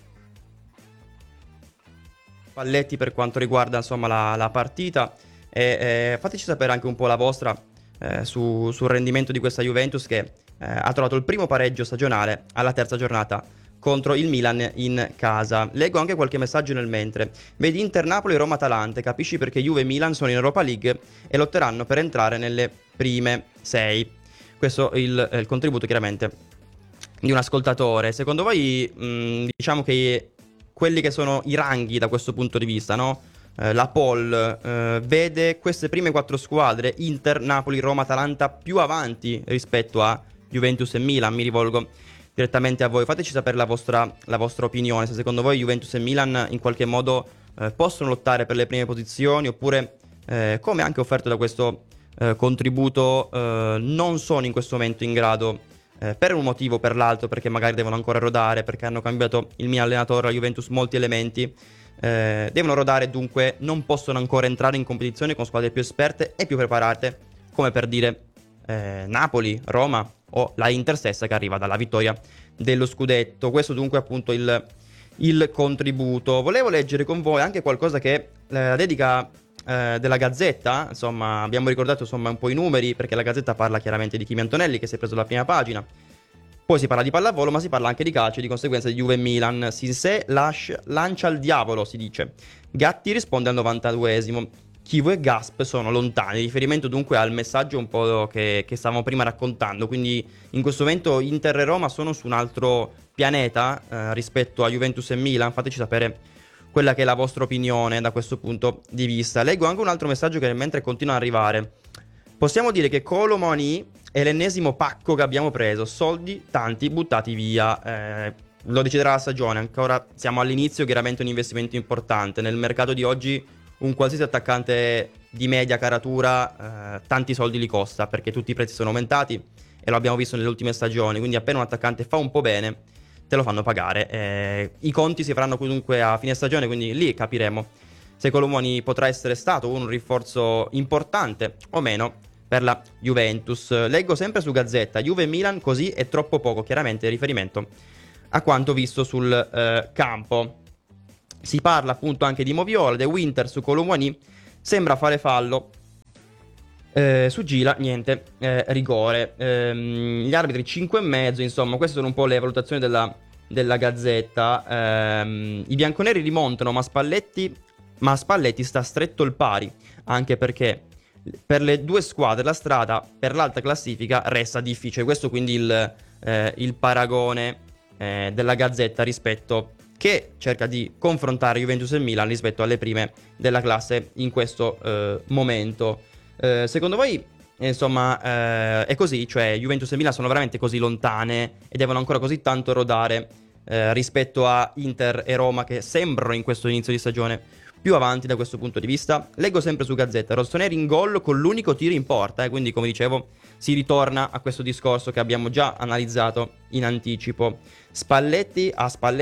Palletti per quanto riguarda insomma la partita, e fateci sapere anche un po' la vostra sul rendimento di questa Juventus che ha trovato il primo pareggio stagionale alla terza giornata contro il Milan in casa. Leggo anche qualche messaggio nel mentre. Vedi Inter Napoli, Roma Atalanta, capisci perché Juve e Milan sono in Europa League e lotteranno per entrare nelle prime 6. Questo è il contributo chiaramente di un ascoltatore. Secondo voi diciamo che quelli che sono i ranghi da questo punto di vista, no? La poll vede queste prime 4 squadre, Inter, Napoli, Roma, Atalanta, più avanti rispetto a Juventus e Milan. Mi rivolgo direttamente a voi, fateci sapere la vostra opinione, se secondo voi Juventus e Milan in qualche modo possono lottare per le prime posizioni, oppure come anche offerto da questo contributo non sono in questo momento in grado, per un motivo o per l'altro, perché magari devono ancora rodare, perché hanno cambiato il mio allenatore, la Juventus, molti elementi, devono rodare, dunque non possono ancora entrare in competizione con squadre più esperte e più preparate, come per dire Napoli, Roma o la Inter stessa, che arriva dalla vittoria dello scudetto. Questo dunque appunto il contributo. Volevo leggere con voi anche qualcosa che la dedica della Gazzetta. Insomma, abbiamo ricordato insomma un po' i numeri, perché la Gazzetta parla chiaramente di Kimi Antonelli, che si è preso la prima pagina. Poi si parla di pallavolo, ma si parla anche di calcio, di conseguenza di Juve e Milan. Sinsè lancia al diavolo, si dice. Gatti risponde al 92esimo. Chivo e Gasp sono lontani. Riferimento dunque al messaggio un po' che stavamo prima raccontando. Quindi in questo momento Inter e Roma sono su un altro pianeta rispetto a Juventus e Milan. Fateci sapere quella che è la vostra opinione da questo punto di vista. Leggo anche un altro messaggio che mentre continua ad arrivare. Possiamo dire che Kolo Muani è l'ennesimo pacco che abbiamo preso. Soldi tanti buttati via. Lo deciderà la stagione. Ancora siamo all'inizio, chiaramente un investimento importante. Nel mercato di oggi un qualsiasi attaccante di media caratura tanti soldi li costa, perché tutti i prezzi sono aumentati e lo abbiamo visto nelle ultime stagioni. Quindi appena un attaccante fa un po' bene te lo fanno pagare. I conti si faranno comunque a fine stagione, quindi lì capiremo se Kolo Muani potrà essere stato un rinforzo importante o meno per la Juventus. Leggo sempre su Gazzetta, Juve e Milan così è troppo poco, chiaramente riferimento a quanto visto sul campo. Si parla appunto anche di Moviola, De Winter su Kolo Muani, sembra fare fallo Su Gila, niente, rigore. Gli arbitri 5,5, insomma, queste sono un po' le valutazioni della Gazzetta. I bianconeri rimontano, ma Spalletti sta stretto il pari, anche perché per le due squadre la strada per l'alta classifica resta difficile. Questo quindi il paragone della Gazzetta, rispetto, che cerca di confrontare Juventus e Milan rispetto alle prime della classe in questo momento. Secondo voi, insomma, è così? Cioè, Juventus e Milan sono veramente così lontane e devono ancora così tanto rodare rispetto a Inter e Roma, che sembrano in questo inizio di stagione più avanti da questo punto di vista? Leggo sempre su Gazzetta: rossoneri in gol con l'unico tiro in porta, quindi, come dicevo, si ritorna a questo discorso che abbiamo già analizzato in anticipo. Spalletti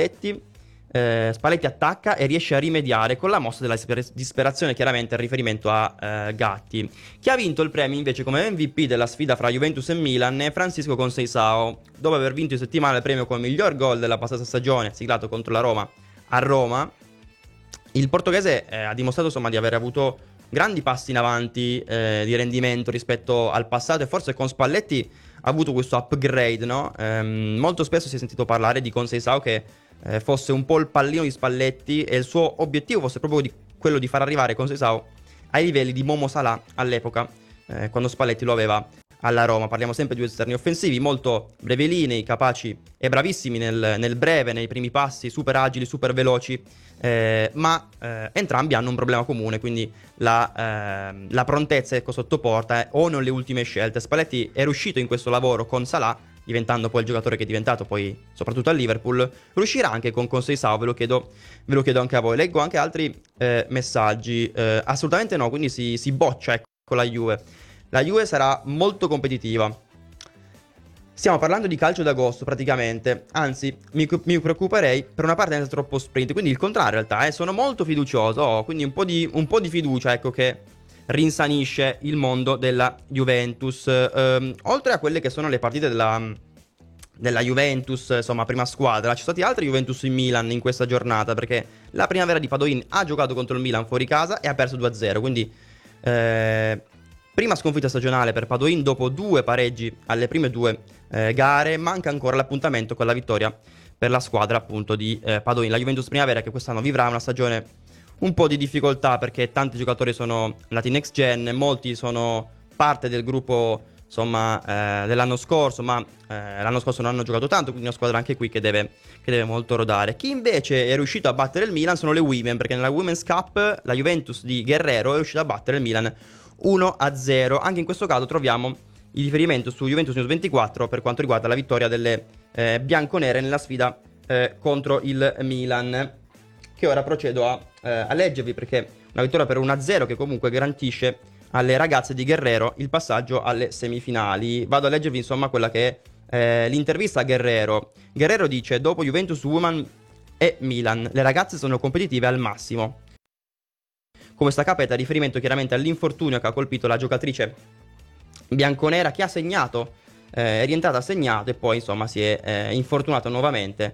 attacca e riesce a rimediare con la mossa della disperazione, chiaramente il riferimento a Gatti. Chi ha vinto il premio invece come MVP della sfida fra Juventus e Milan è Francisco Conceição, dopo aver vinto in settimana il premio come miglior gol della passata stagione, siglato contro la Roma a Roma. Il portoghese ha dimostrato, insomma, di aver avuto grandi passi in avanti di rendimento rispetto al passato, e forse con Spalletti ha avuto questo upgrade, no? Molto spesso si è sentito parlare di Conceição che fosse un po' il pallino di Spalletti, e il suo obiettivo fosse proprio quello di far arrivare Conceição ai livelli di Momo Salah all'epoca, quando Spalletti lo aveva alla Roma. Parliamo sempre di due esterni offensivi molto brevelinei, capaci e bravissimi nel breve, nei primi passi, super agili, super veloci, ma entrambi hanno un problema comune, quindi la prontezza, ecco, sotto porta o nelle ultime scelte. Spalletti è riuscito in questo lavoro con Salah, diventando poi il giocatore che è diventato poi soprattutto a Liverpool. Riuscirà anche con Conceição? Ve lo chiedo anche a voi. Leggo anche altri messaggi. Assolutamente no, quindi si boccia, ecco, la Juve. La Juve sarà molto competitiva. Stiamo parlando di calcio d'agosto praticamente. Anzi, mi preoccuperei per una partenza troppo sprint. Quindi il contrario in realtà, sono molto fiducioso. Quindi un po' di fiducia, ecco, che rinsanisce il mondo della Juventus. Oltre a quelle che sono le partite della Juventus, insomma, prima squadra, ci sono stati altri Juventus in Milan in questa giornata, perché la primavera di Padoin ha giocato contro il Milan fuori casa e ha perso 2-0. Quindi prima sconfitta stagionale per Padoin dopo 2 pareggi alle prime 2 gare. Manca ancora l'appuntamento con la vittoria per la squadra, appunto, di Padoin. La Juventus primavera, che quest'anno vivrà una stagione un po' di difficoltà, perché tanti giocatori sono andati in next gen, molti sono parte del gruppo, insomma, dell'anno scorso, ma l'anno scorso non hanno giocato tanto, quindi una squadra anche qui che deve molto rodare. Chi invece è riuscito a battere il Milan sono le Women, perché nella Women's Cup la Juventus di Guerrero è riuscita a battere il Milan 1-0. Anche in questo caso troviamo il riferimento su Juventus News 24 per quanto riguarda la vittoria delle bianconere nella sfida contro il Milan, che ora procedo a leggervi, perché una vittoria per 1-0 che comunque garantisce alle ragazze di Guerrero il passaggio alle semifinali. Vado a leggervi, insomma, quella che è l'intervista a Guerrero. Guerrero dice: dopo Juventus, Women e Milan, le ragazze sono competitive al massimo. Come sta capita, riferimento chiaramente all'infortunio che ha colpito la giocatrice bianconera, che ha segnato, è rientrata a segnato e poi, insomma, si è infortunata nuovamente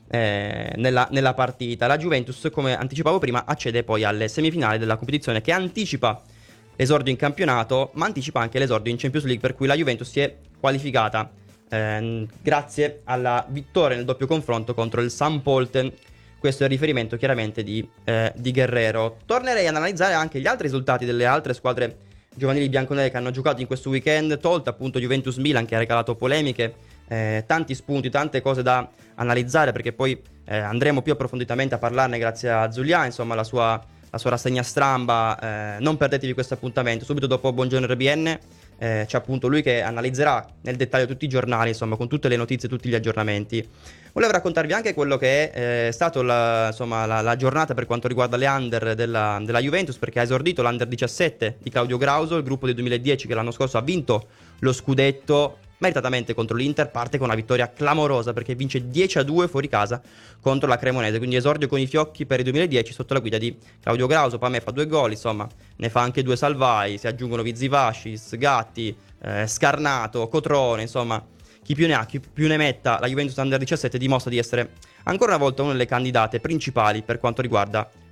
nella partita. La Juventus, come anticipavo prima, accede poi alle semifinali della competizione, che anticipa l'esordio in campionato, ma anticipa anche l'esordio in Champions League, per cui la Juventus si è qualificata grazie alla vittoria nel doppio confronto contro il St. Pölten. Questo è il riferimento chiaramente di Guerrero. Tornerei ad analizzare anche gli altri risultati delle altre squadre giovanili bianconere che hanno giocato in questo weekend, tolta appunto Juventus-Milan, che ha regalato polemiche, tanti spunti, tante cose da analizzare, perché poi andremo più approfonditamente a parlarne grazie a Zulia, insomma, la sua rassegna stramba. Non perdetevi questo appuntamento. Subito dopo Buongiorno RBN c'è appunto lui che analizzerà nel dettaglio tutti i giornali, insomma, con tutte le notizie, tutti gli aggiornamenti. Volevo raccontarvi anche quello che è stato la giornata per quanto riguarda le under della Juventus, perché ha esordito l'under 17 di Claudio Grauso, il gruppo del 2010 che l'anno scorso ha vinto lo scudetto meritatamente contro l'Inter. Parte con una vittoria clamorosa, perché vince 10-2 fuori casa contro la Cremonese, quindi esordio con i fiocchi per il 2010 sotto la guida di Claudio Grauso. Pame fa 2 gol, insomma, ne fa anche 2 Salvai, si aggiungono Vizivascis, Gatti, Scarnato, Cotrone, insomma, chi più ne ha, chi più ne metta. La Juventus Under 17 dimostra di essere ancora una volta una delle candidate principali per quanto riguarda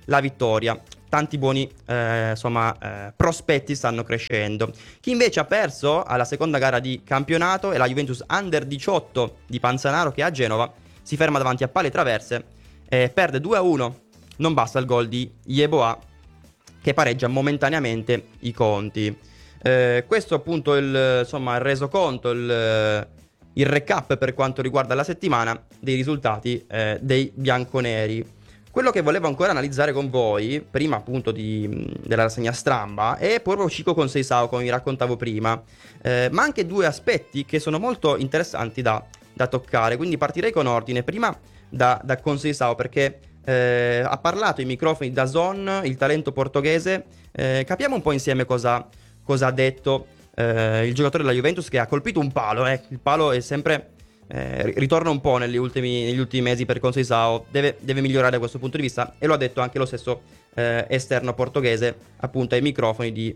la vittoria. Tanti buoni prospetti stanno crescendo. Chi invece ha perso alla seconda gara di campionato è la Juventus Under 18 di Panzanaro, che a Genova si ferma davanti a pali e traverse e perde 2-1. Non basta il gol di Yeboah, che pareggia momentaneamente i conti. Questo appunto il resoconto, il recap per quanto riguarda la settimana dei risultati dei bianconeri. Quello che volevo ancora analizzare con voi, prima appunto della rassegna stramba, è proprio Chico Conceição, come vi raccontavo prima, ma anche due aspetti che sono molto interessanti da toccare, quindi partirei con ordine, prima da Conceição, perché ha parlato ai microfoni da DAZN, il talento portoghese. Capiamo un po' insieme cosa ha detto il giocatore della Juventus, che ha colpito un palo. Il palo è sempre... ritorna un po' negli ultimi mesi per Conceição, deve migliorare da questo punto di vista, e lo ha detto anche lo stesso esterno portoghese appunto ai microfoni di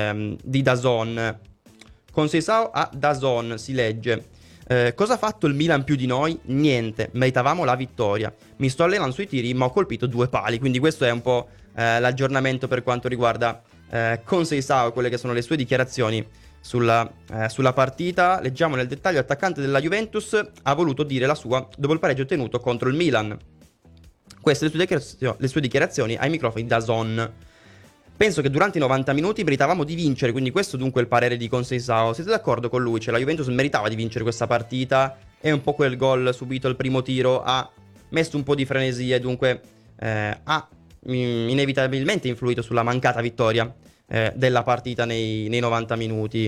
DAZN. Conceição a DAZN si legge: cosa ha fatto il Milan più di noi? Niente, meritavamo la vittoria, mi sto allenando sui tiri ma ho colpito 2 pali. Quindi questo è un po' l'aggiornamento per quanto riguarda Conceição, quelle che sono le sue dichiarazioni sulla partita. Leggiamo nel dettaglio: l'attaccante della Juventus ha voluto dire la sua dopo il pareggio ottenuto contro il Milan. Queste le sue dichiarazioni ai microfoni da DAZN. Penso che durante i 90 minuti meritavamo di vincere, quindi questo dunque è il parere di Conceição. Siete d'accordo con lui? Cioè, la Juventus meritava di vincere questa partita, e un po' quel gol subito al primo tiro ha messo un po' di frenesia e dunque ha inevitabilmente influito sulla mancata vittoria della partita nei 90 minuti.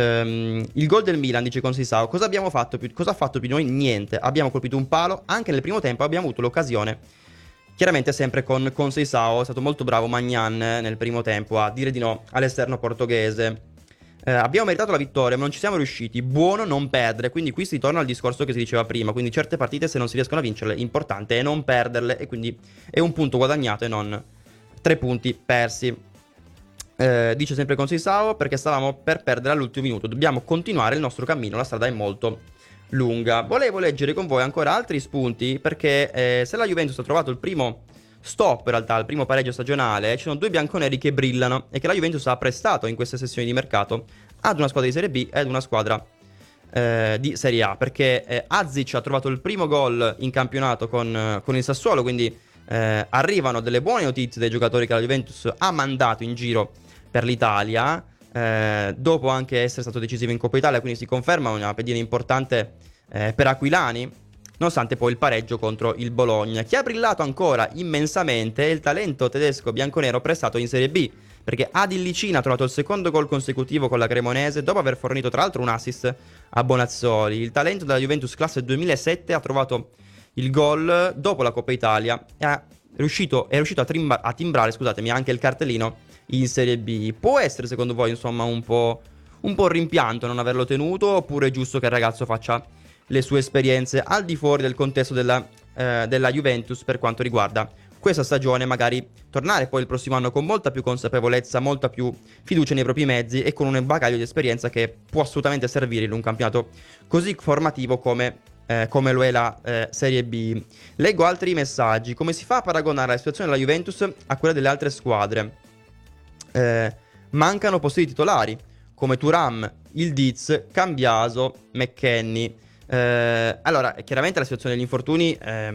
Il gol del Milan, dice Conceição, cosa ha fatto più di noi? Niente, abbiamo colpito un palo, anche nel primo tempo abbiamo avuto l'occasione. Chiaramente sempre con Conceição, è stato molto bravo Maignan nel primo tempo a dire di no all'esterno portoghese. Abbiamo meritato la vittoria ma non ci siamo riusciti, buono non perdere. Quindi qui si torna al discorso che si diceva prima, quindi certe partite, se non si riescono a vincerle, l'importante è non perderle, e quindi è un punto guadagnato e non 3 punti persi. Dice sempre Conceição: perché stavamo per perdere all'ultimo minuto, dobbiamo continuare il nostro cammino, la strada è molto lunga. Volevo leggere con voi ancora altri spunti, perché se la Juventus ha trovato il primo stop, in realtà il primo pareggio stagionale, ci sono 2 bianconeri che brillano e che la Juventus ha prestato in queste sessioni di mercato ad una squadra di Serie B e ad una squadra di Serie A, perché Azic ha trovato il primo gol in campionato con il Sassuolo, quindi arrivano delle buone notizie dei giocatori che la Juventus ha mandato in giro per l'Italia, dopo anche essere stato decisivo in Coppa Italia, quindi si conferma una pedina importante per Aquilani, nonostante poi il pareggio contro il Bologna. Chi ha brillato ancora immensamente è il talento tedesco bianconero prestato in Serie B, perché Adil Licina ha trovato il secondo gol consecutivo con la Cremonese, dopo aver fornito tra l'altro un assist a Bonazzoli. Il talento della Juventus classe 2007 ha trovato il gol dopo la Coppa Italia e è riuscito a timbrare, anche il cartellino in Serie B. Può essere secondo voi insomma un po' rimpianto non averlo tenuto, oppure è giusto che il ragazzo faccia le sue esperienze al di fuori del contesto della Juventus per quanto riguarda questa stagione, magari tornare poi il prossimo anno con molta più consapevolezza, molta più fiducia nei propri mezzi e con un bagaglio di esperienza che può assolutamente servire in un campionato così formativo come lo è la Serie B. Leggo altri messaggi: come si fa a paragonare la situazione della Juventus a quella delle altre squadre? Mancano posti titolari come Thuram, Ildiz, Cambiaso, McKennie. Allora, chiaramente la situazione degli infortuni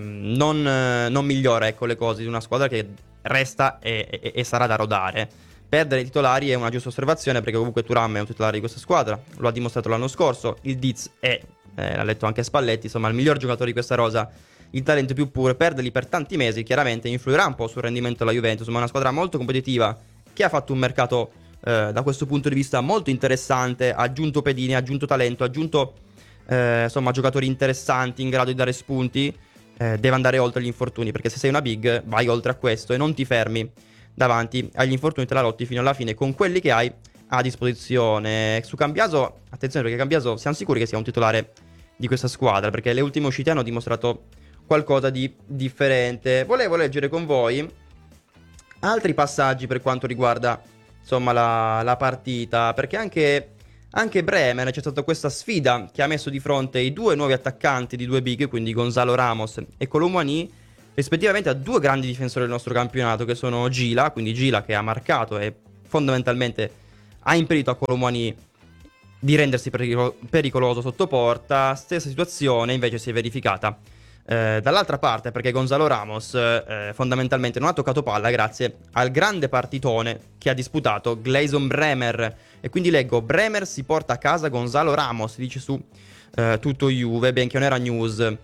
non migliora, ecco, le cose di una squadra che resta e sarà da rodare. Perdere i titolari è una giusta osservazione, perché comunque Thuram è un titolare di questa squadra, lo ha dimostrato l'anno scorso. Ildiz l'ha detto anche Spalletti, insomma, il miglior giocatore di questa rosa, il talento più puro. Perderli per tanti mesi chiaramente influirà un po' sul rendimento della Juventus, ma è una squadra molto competitiva che ha fatto un mercato da questo punto di vista molto interessante, ha aggiunto pedine, ha aggiunto talento, ha aggiunto giocatori interessanti in grado di dare spunti. Deve andare oltre gli infortuni, perché se sei una big vai oltre a questo e non ti fermi davanti agli infortuni, te la lotti fino alla fine con quelli che hai a disposizione. Su Cambiaso, attenzione, perché Cambiaso siamo sicuri che sia un titolare di questa squadra, perché le ultime uscite hanno dimostrato qualcosa di differente. Volevo leggere con voi altri passaggi per quanto riguarda insomma la partita, perché anche Bremen c'è stata questa sfida che ha messo di fronte i 2 nuovi attaccanti di 2 big, quindi Gonzalo Ramos e Colomboani, rispettivamente a due grandi difensori del nostro campionato, che sono Gila, quindi Gila che ha marcato e fondamentalmente ha impedito a Colomani di rendersi pericoloso sotto porta. Stessa situazione invece si è verificata dall'altra parte, perché Gonzalo Ramos fondamentalmente non ha toccato palla grazie al grande partitone che ha disputato Gleison Bremer. E quindi leggo: Bremer si porta a casa Gonzalo Ramos, dice su Tutto Juve, benché non era news.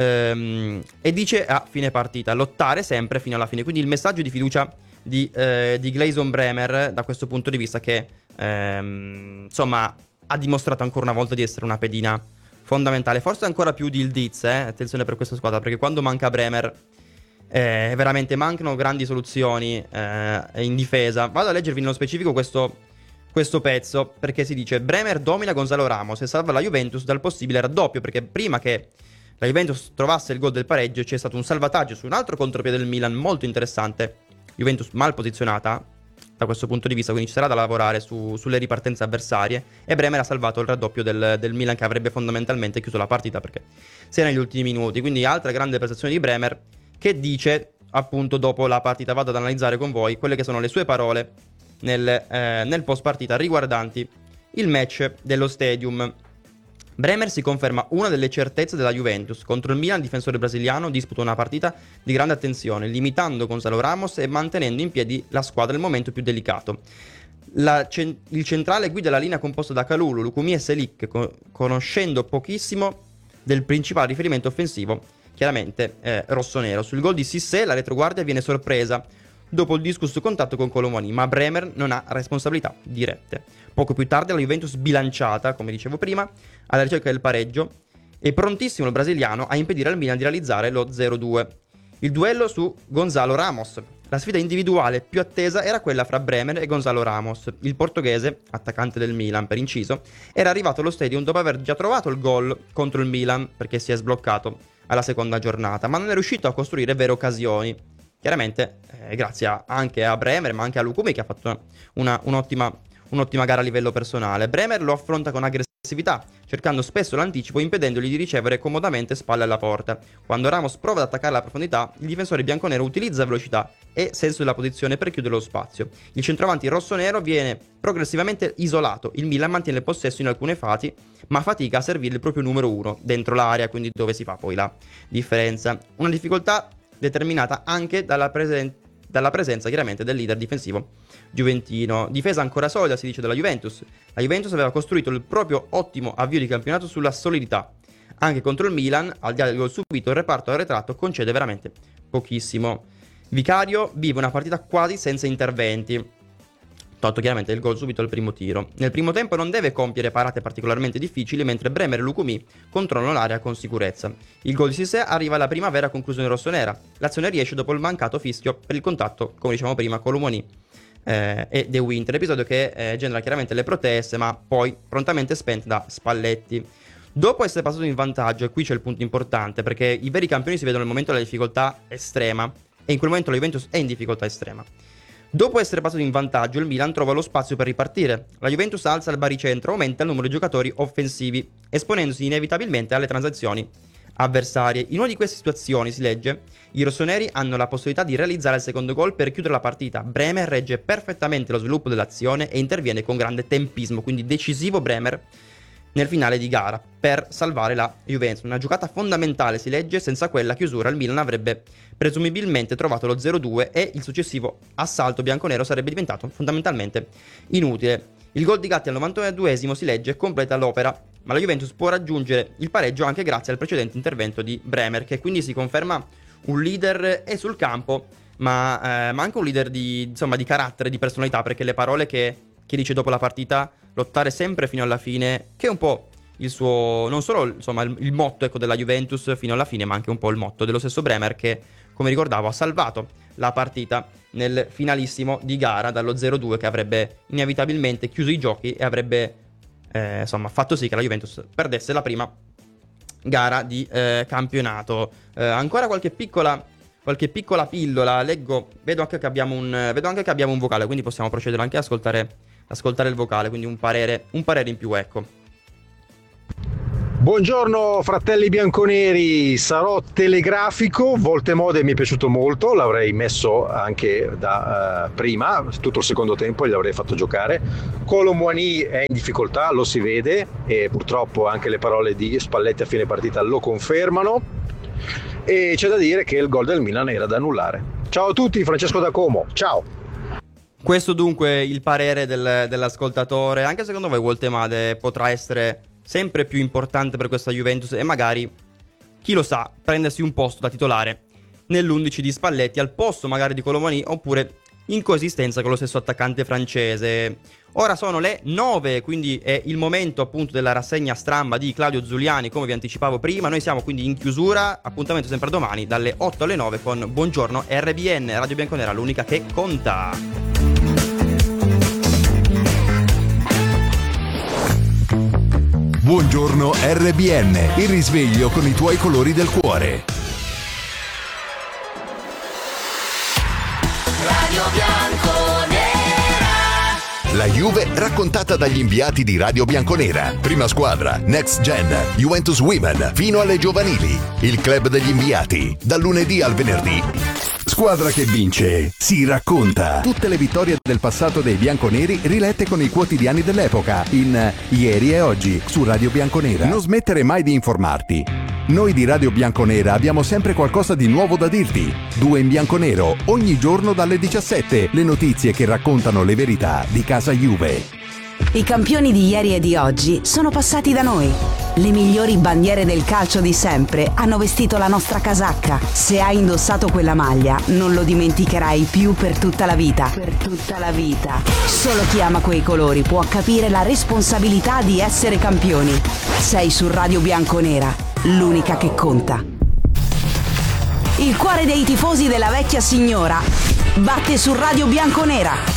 E dice a fine partita: lottare sempre fino alla fine. Quindi il messaggio di fiducia di Gleison Bremer da questo punto di vista, che insomma ha dimostrato ancora una volta di essere una pedina fondamentale, forse ancora più di Ildiz, attenzione per questa squadra, perché quando manca Bremer veramente mancano grandi soluzioni in difesa. Vado a leggervi nello specifico questo pezzo, perché si dice: Bremer domina Gonzalo Ramos e salva la Juventus dal possibile raddoppio, perché prima che la Juventus trovasse il gol del pareggio c'è stato un salvataggio su un altro contropiede del Milan molto interessante. Juventus mal posizionata da questo punto di vista, quindi ci sarà da lavorare sulle ripartenze avversarie, e Bremer ha salvato il raddoppio del Milan, che avrebbe fondamentalmente chiuso la partita perché si è negli ultimi minuti. Quindi altra grande prestazione di Bremer, che dice appunto dopo la partita, vado ad analizzare con voi quelle che sono le sue parole nel post partita riguardanti il match dello Stadium. Bremer si conferma una delle certezze della Juventus. Contro il Milan, il difensore brasiliano disputa una partita di grande attenzione, limitando Gonzalo Ramos e mantenendo in piedi la squadra nel momento più delicato. Il centrale guida la linea composta da Kalulu, Lukumi e Selic, conoscendo pochissimo del principale riferimento offensivo, chiaramente rossonero. Sul gol di Cissé la retroguardia viene sorpresa dopo il discusso contatto con Colomani, ma Bremer non ha responsabilità dirette. Poco più tardi la Juventus bilanciata, come dicevo prima, alla ricerca del pareggio, e prontissimo il brasiliano a impedire al Milan di realizzare lo 0-2. Il duello su Gonzalo Ramos. La sfida individuale più attesa era quella fra Bremer e Gonzalo Ramos. Il portoghese, attaccante del Milan per inciso, era arrivato allo Stadium dopo aver già trovato il gol contro il Milan, perché si è sbloccato alla seconda giornata, ma non è riuscito a costruire vere occasioni. Chiaramente grazie anche a Bremer, ma anche a Lukumi, che ha fatto un'ottima gara a livello personale. Bremer lo affronta con aggressività, cercando spesso l'anticipo, impedendogli di ricevere comodamente spalle alla porta. Quando Ramos prova ad attaccare alla profondità, il difensore bianconero utilizza velocità e senso della posizione per chiudere lo spazio. Il centravanti rossonero viene progressivamente isolato. Il Milan mantiene il possesso in alcune fasi, ma fatica a servire il proprio numero uno dentro l'area, quindi dove si fa poi la differenza. Una difficoltà determinata anche dalla presenza chiaramente del leader difensivo juventino. Difesa ancora solida, si dice, della Juventus. La Juventus aveva costruito il proprio ottimo avvio di campionato sulla solidità. Anche contro il Milan, al di là del gol subito, il reparto arretrato concede veramente pochissimo. Vicario vive una partita quasi senza interventi, tolto chiaramente il gol subito al primo tiro. Nel primo tempo non deve compiere parate particolarmente difficili, mentre Bremer e Lukumi controllano l'area con sicurezza. Il gol di Cissé arriva alla prima vera conclusione rossonera. L'azione riesce dopo il mancato fischio per il contatto, come dicevamo prima, con Colomani e De Winter, episodio che genera chiaramente le proteste, ma poi prontamente spento da Spalletti. Dopo essere passato in vantaggio, e qui c'è il punto importante, perché i veri campioni si vedono nel momento della difficoltà estrema, e in quel momento la Juventus è in difficoltà estrema. Dopo essere passato in vantaggio, il Milan trova lo spazio per ripartire. La Juventus alza il baricentro, aumenta il numero di giocatori offensivi, esponendosi inevitabilmente alle transazioni avversarie. In una di queste situazioni, si legge, i rossoneri hanno la possibilità di realizzare il secondo gol per chiudere la partita. Bremer regge perfettamente lo sviluppo dell'azione e interviene con grande tempismo, quindi decisivo Bremer nel finale di gara per salvare la Juventus. Una giocata fondamentale, si legge, senza quella chiusura il Milan avrebbe presumibilmente trovato lo 0-2 e il successivo assalto bianconero sarebbe diventato fondamentalmente inutile. Il gol di Gatti al 92esimo, si legge, completa l'opera, ma la Juventus può raggiungere il pareggio anche grazie al precedente intervento di Bremer, che quindi si conferma un leader e sul campo, ma anche un leader di carattere, di personalità, perché le parole che dice dopo la partita, lottare sempre fino alla fine, che è un po' il suo, non solo il motto della Juventus fino alla fine, ma anche un po' il motto dello stesso Bremer, che, come ricordavo, ha salvato la partita nel finalissimo di gara dallo 0-2, che avrebbe inevitabilmente chiuso i giochi e avrebbe fatto sì che la Juventus perdesse la prima gara di campionato. Ancora qualche piccola pillola, vedo anche che abbiamo un vocale, quindi possiamo procedere anche ad ascoltare il vocale, quindi un parere in più, ecco. Buongiorno fratelli bianconeri, sarò telegrafico, Voltemode mi è piaciuto molto, l'avrei messo anche da prima, tutto il secondo tempo gliel'avrei fatto giocare. Kolo Muani è in difficoltà, lo si vede, e purtroppo anche le parole di Spalletti a fine partita lo confermano, e c'è da dire che il gol del Milan era da annullare. Ciao a tutti, Francesco da Como, ciao! Questo dunque il parere dell'ascoltatore. Anche secondo voi Voltemade potrà essere sempre più importante per questa Juventus e magari, chi lo sa, prendersi un posto da titolare nell'11 di Spalletti al posto magari di Kolo Muani, oppure in coesistenza con lo stesso attaccante francese. Ora sono le 9, quindi è il momento appunto della rassegna stramba di Claudio Zuliani, come vi anticipavo prima. Noi siamo quindi in chiusura, appuntamento sempre domani dalle 8 alle 9 con Buongiorno RBN, Radio Bianconera, l'unica che conta. Buongiorno RBN, il risveglio con i tuoi colori del cuore. Radio Bianconera. La Juve raccontata dagli inviati di Radio Bianconera. Prima squadra, Next Gen, Juventus Women, fino alle giovanili. Il club degli inviati, dal lunedì al venerdì. Squadra che vince, si racconta. Tutte le vittorie del passato dei bianconeri rilette con i quotidiani dell'epoca in Ieri e Oggi su Radio Bianconera. Non smettere mai di informarti. Noi di Radio Bianconera abbiamo sempre qualcosa di nuovo da dirti. 2 in bianconero, ogni giorno dalle 17. Le notizie che raccontano le verità di casa Juve. I campioni di ieri e di oggi sono passati da noi. Le migliori bandiere del calcio di sempre hanno vestito la nostra casacca. Se hai indossato quella maglia, non lo dimenticherai più per tutta la vita. Per tutta la vita. Solo chi ama quei colori può capire la responsabilità di essere campioni. Sei su Radio Bianconera, l'unica che conta. Il cuore dei tifosi della vecchia signora batte su Radio Bianconera.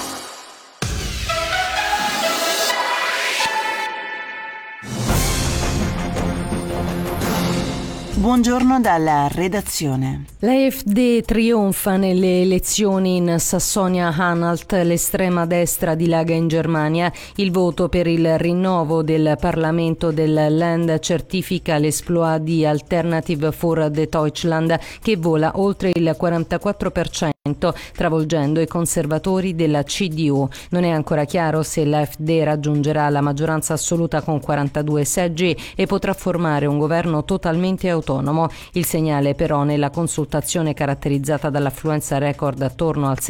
Buongiorno dalla redazione. L'AfD trionfa nelle elezioni in Sassonia-Anhalt, l'estrema destra dilaga in Germania. Il voto per il rinnovo del Parlamento del Land certifica l'esploit di Alternative for Deutschland, che vola oltre il 44%, travolgendo i conservatori della CDU. Non è ancora chiaro se l'AfD raggiungerà la maggioranza assoluta con 42 seggi e potrà formare un governo totalmente autonomo. Il segnale però nella consultazione caratterizzata dall'affluenza record attorno al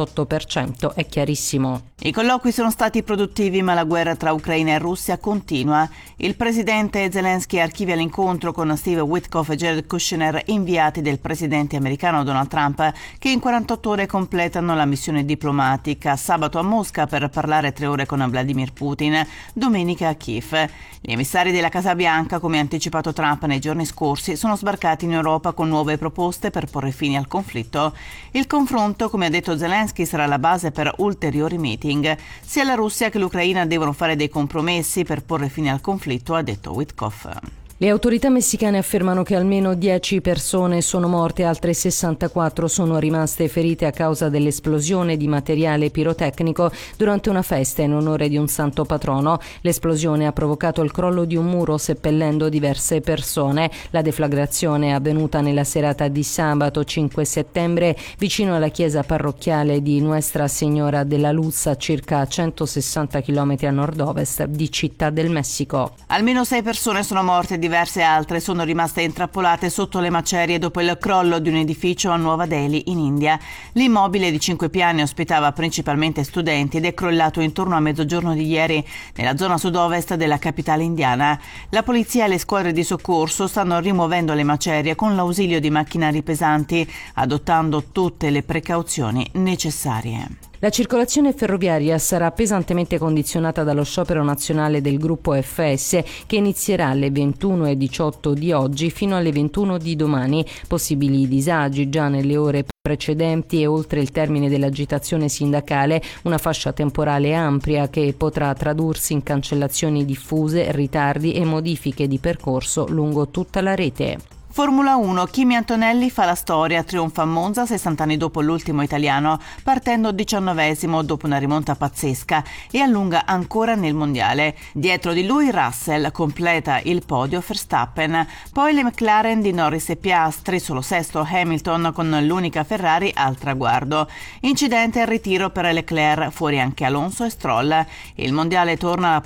78% è chiarissimo. I colloqui sono stati produttivi, ma la guerra tra Ucraina e Russia continua. Il presidente Zelensky archivia l'incontro con Steve Witkoff e Jared Kushner, inviati del presidente americano Donald Trump, che in 48 ore completano la missione diplomatica. Sabato a Mosca per parlare 3 ore con Vladimir Putin, domenica a Kiev. Gli emissari della Casa Bianca, come ha anticipato Trump nei giorni scorsi, sono sbarcati in Europa con nuove proposte per porre fine al conflitto. Il confronto, come ha detto Zelensky, sarà la base per ulteriori meeting. Sia la Russia che l'Ucraina devono fare dei compromessi per porre fine al conflitto, ha detto Witkoff. Le autorità messicane affermano che almeno 10 persone sono morte, altre 64 sono rimaste ferite a causa dell'esplosione di materiale pirotecnico durante una festa in onore di un santo patrono. L'esplosione ha provocato il crollo di un muro, seppellendo diverse persone. La deflagrazione è avvenuta nella serata di sabato 5 settembre vicino alla chiesa parrocchiale di Nuestra Signora della Luz, a circa 160 km a nord-ovest di Città del Messico. Almeno 6 persone sono morte, diverse altre sono rimaste intrappolate sotto le macerie dopo il crollo di un edificio a Nuova Delhi, in India. L'immobile di 5 piani ospitava principalmente studenti ed è crollato intorno a mezzogiorno di ieri nella zona sud-ovest della capitale indiana. La polizia e le squadre di soccorso stanno rimuovendo le macerie con l'ausilio di macchinari pesanti, adottando tutte le precauzioni necessarie. La circolazione ferroviaria sarà pesantemente condizionata dallo sciopero nazionale del gruppo FS, che inizierà alle 21:18 di oggi fino alle 21 di domani. Possibili disagi già nelle ore precedenti e oltre il termine dell'agitazione sindacale, una fascia temporale ampia che potrà tradursi in cancellazioni diffuse, ritardi e modifiche di percorso lungo tutta la rete. Formula 1, Kimi Antonelli fa la storia, trionfa a Monza 60 anni dopo l'ultimo italiano, partendo 19esimo dopo una rimonta pazzesca e allunga ancora nel mondiale. Dietro di lui Russell, completa il podio Verstappen, poi le McLaren di Norris e Piastri, solo sesto Hamilton con l'unica Ferrari al traguardo. Incidente al ritiro per Leclerc, fuori anche Alonso e Stroll. Il mondiale torna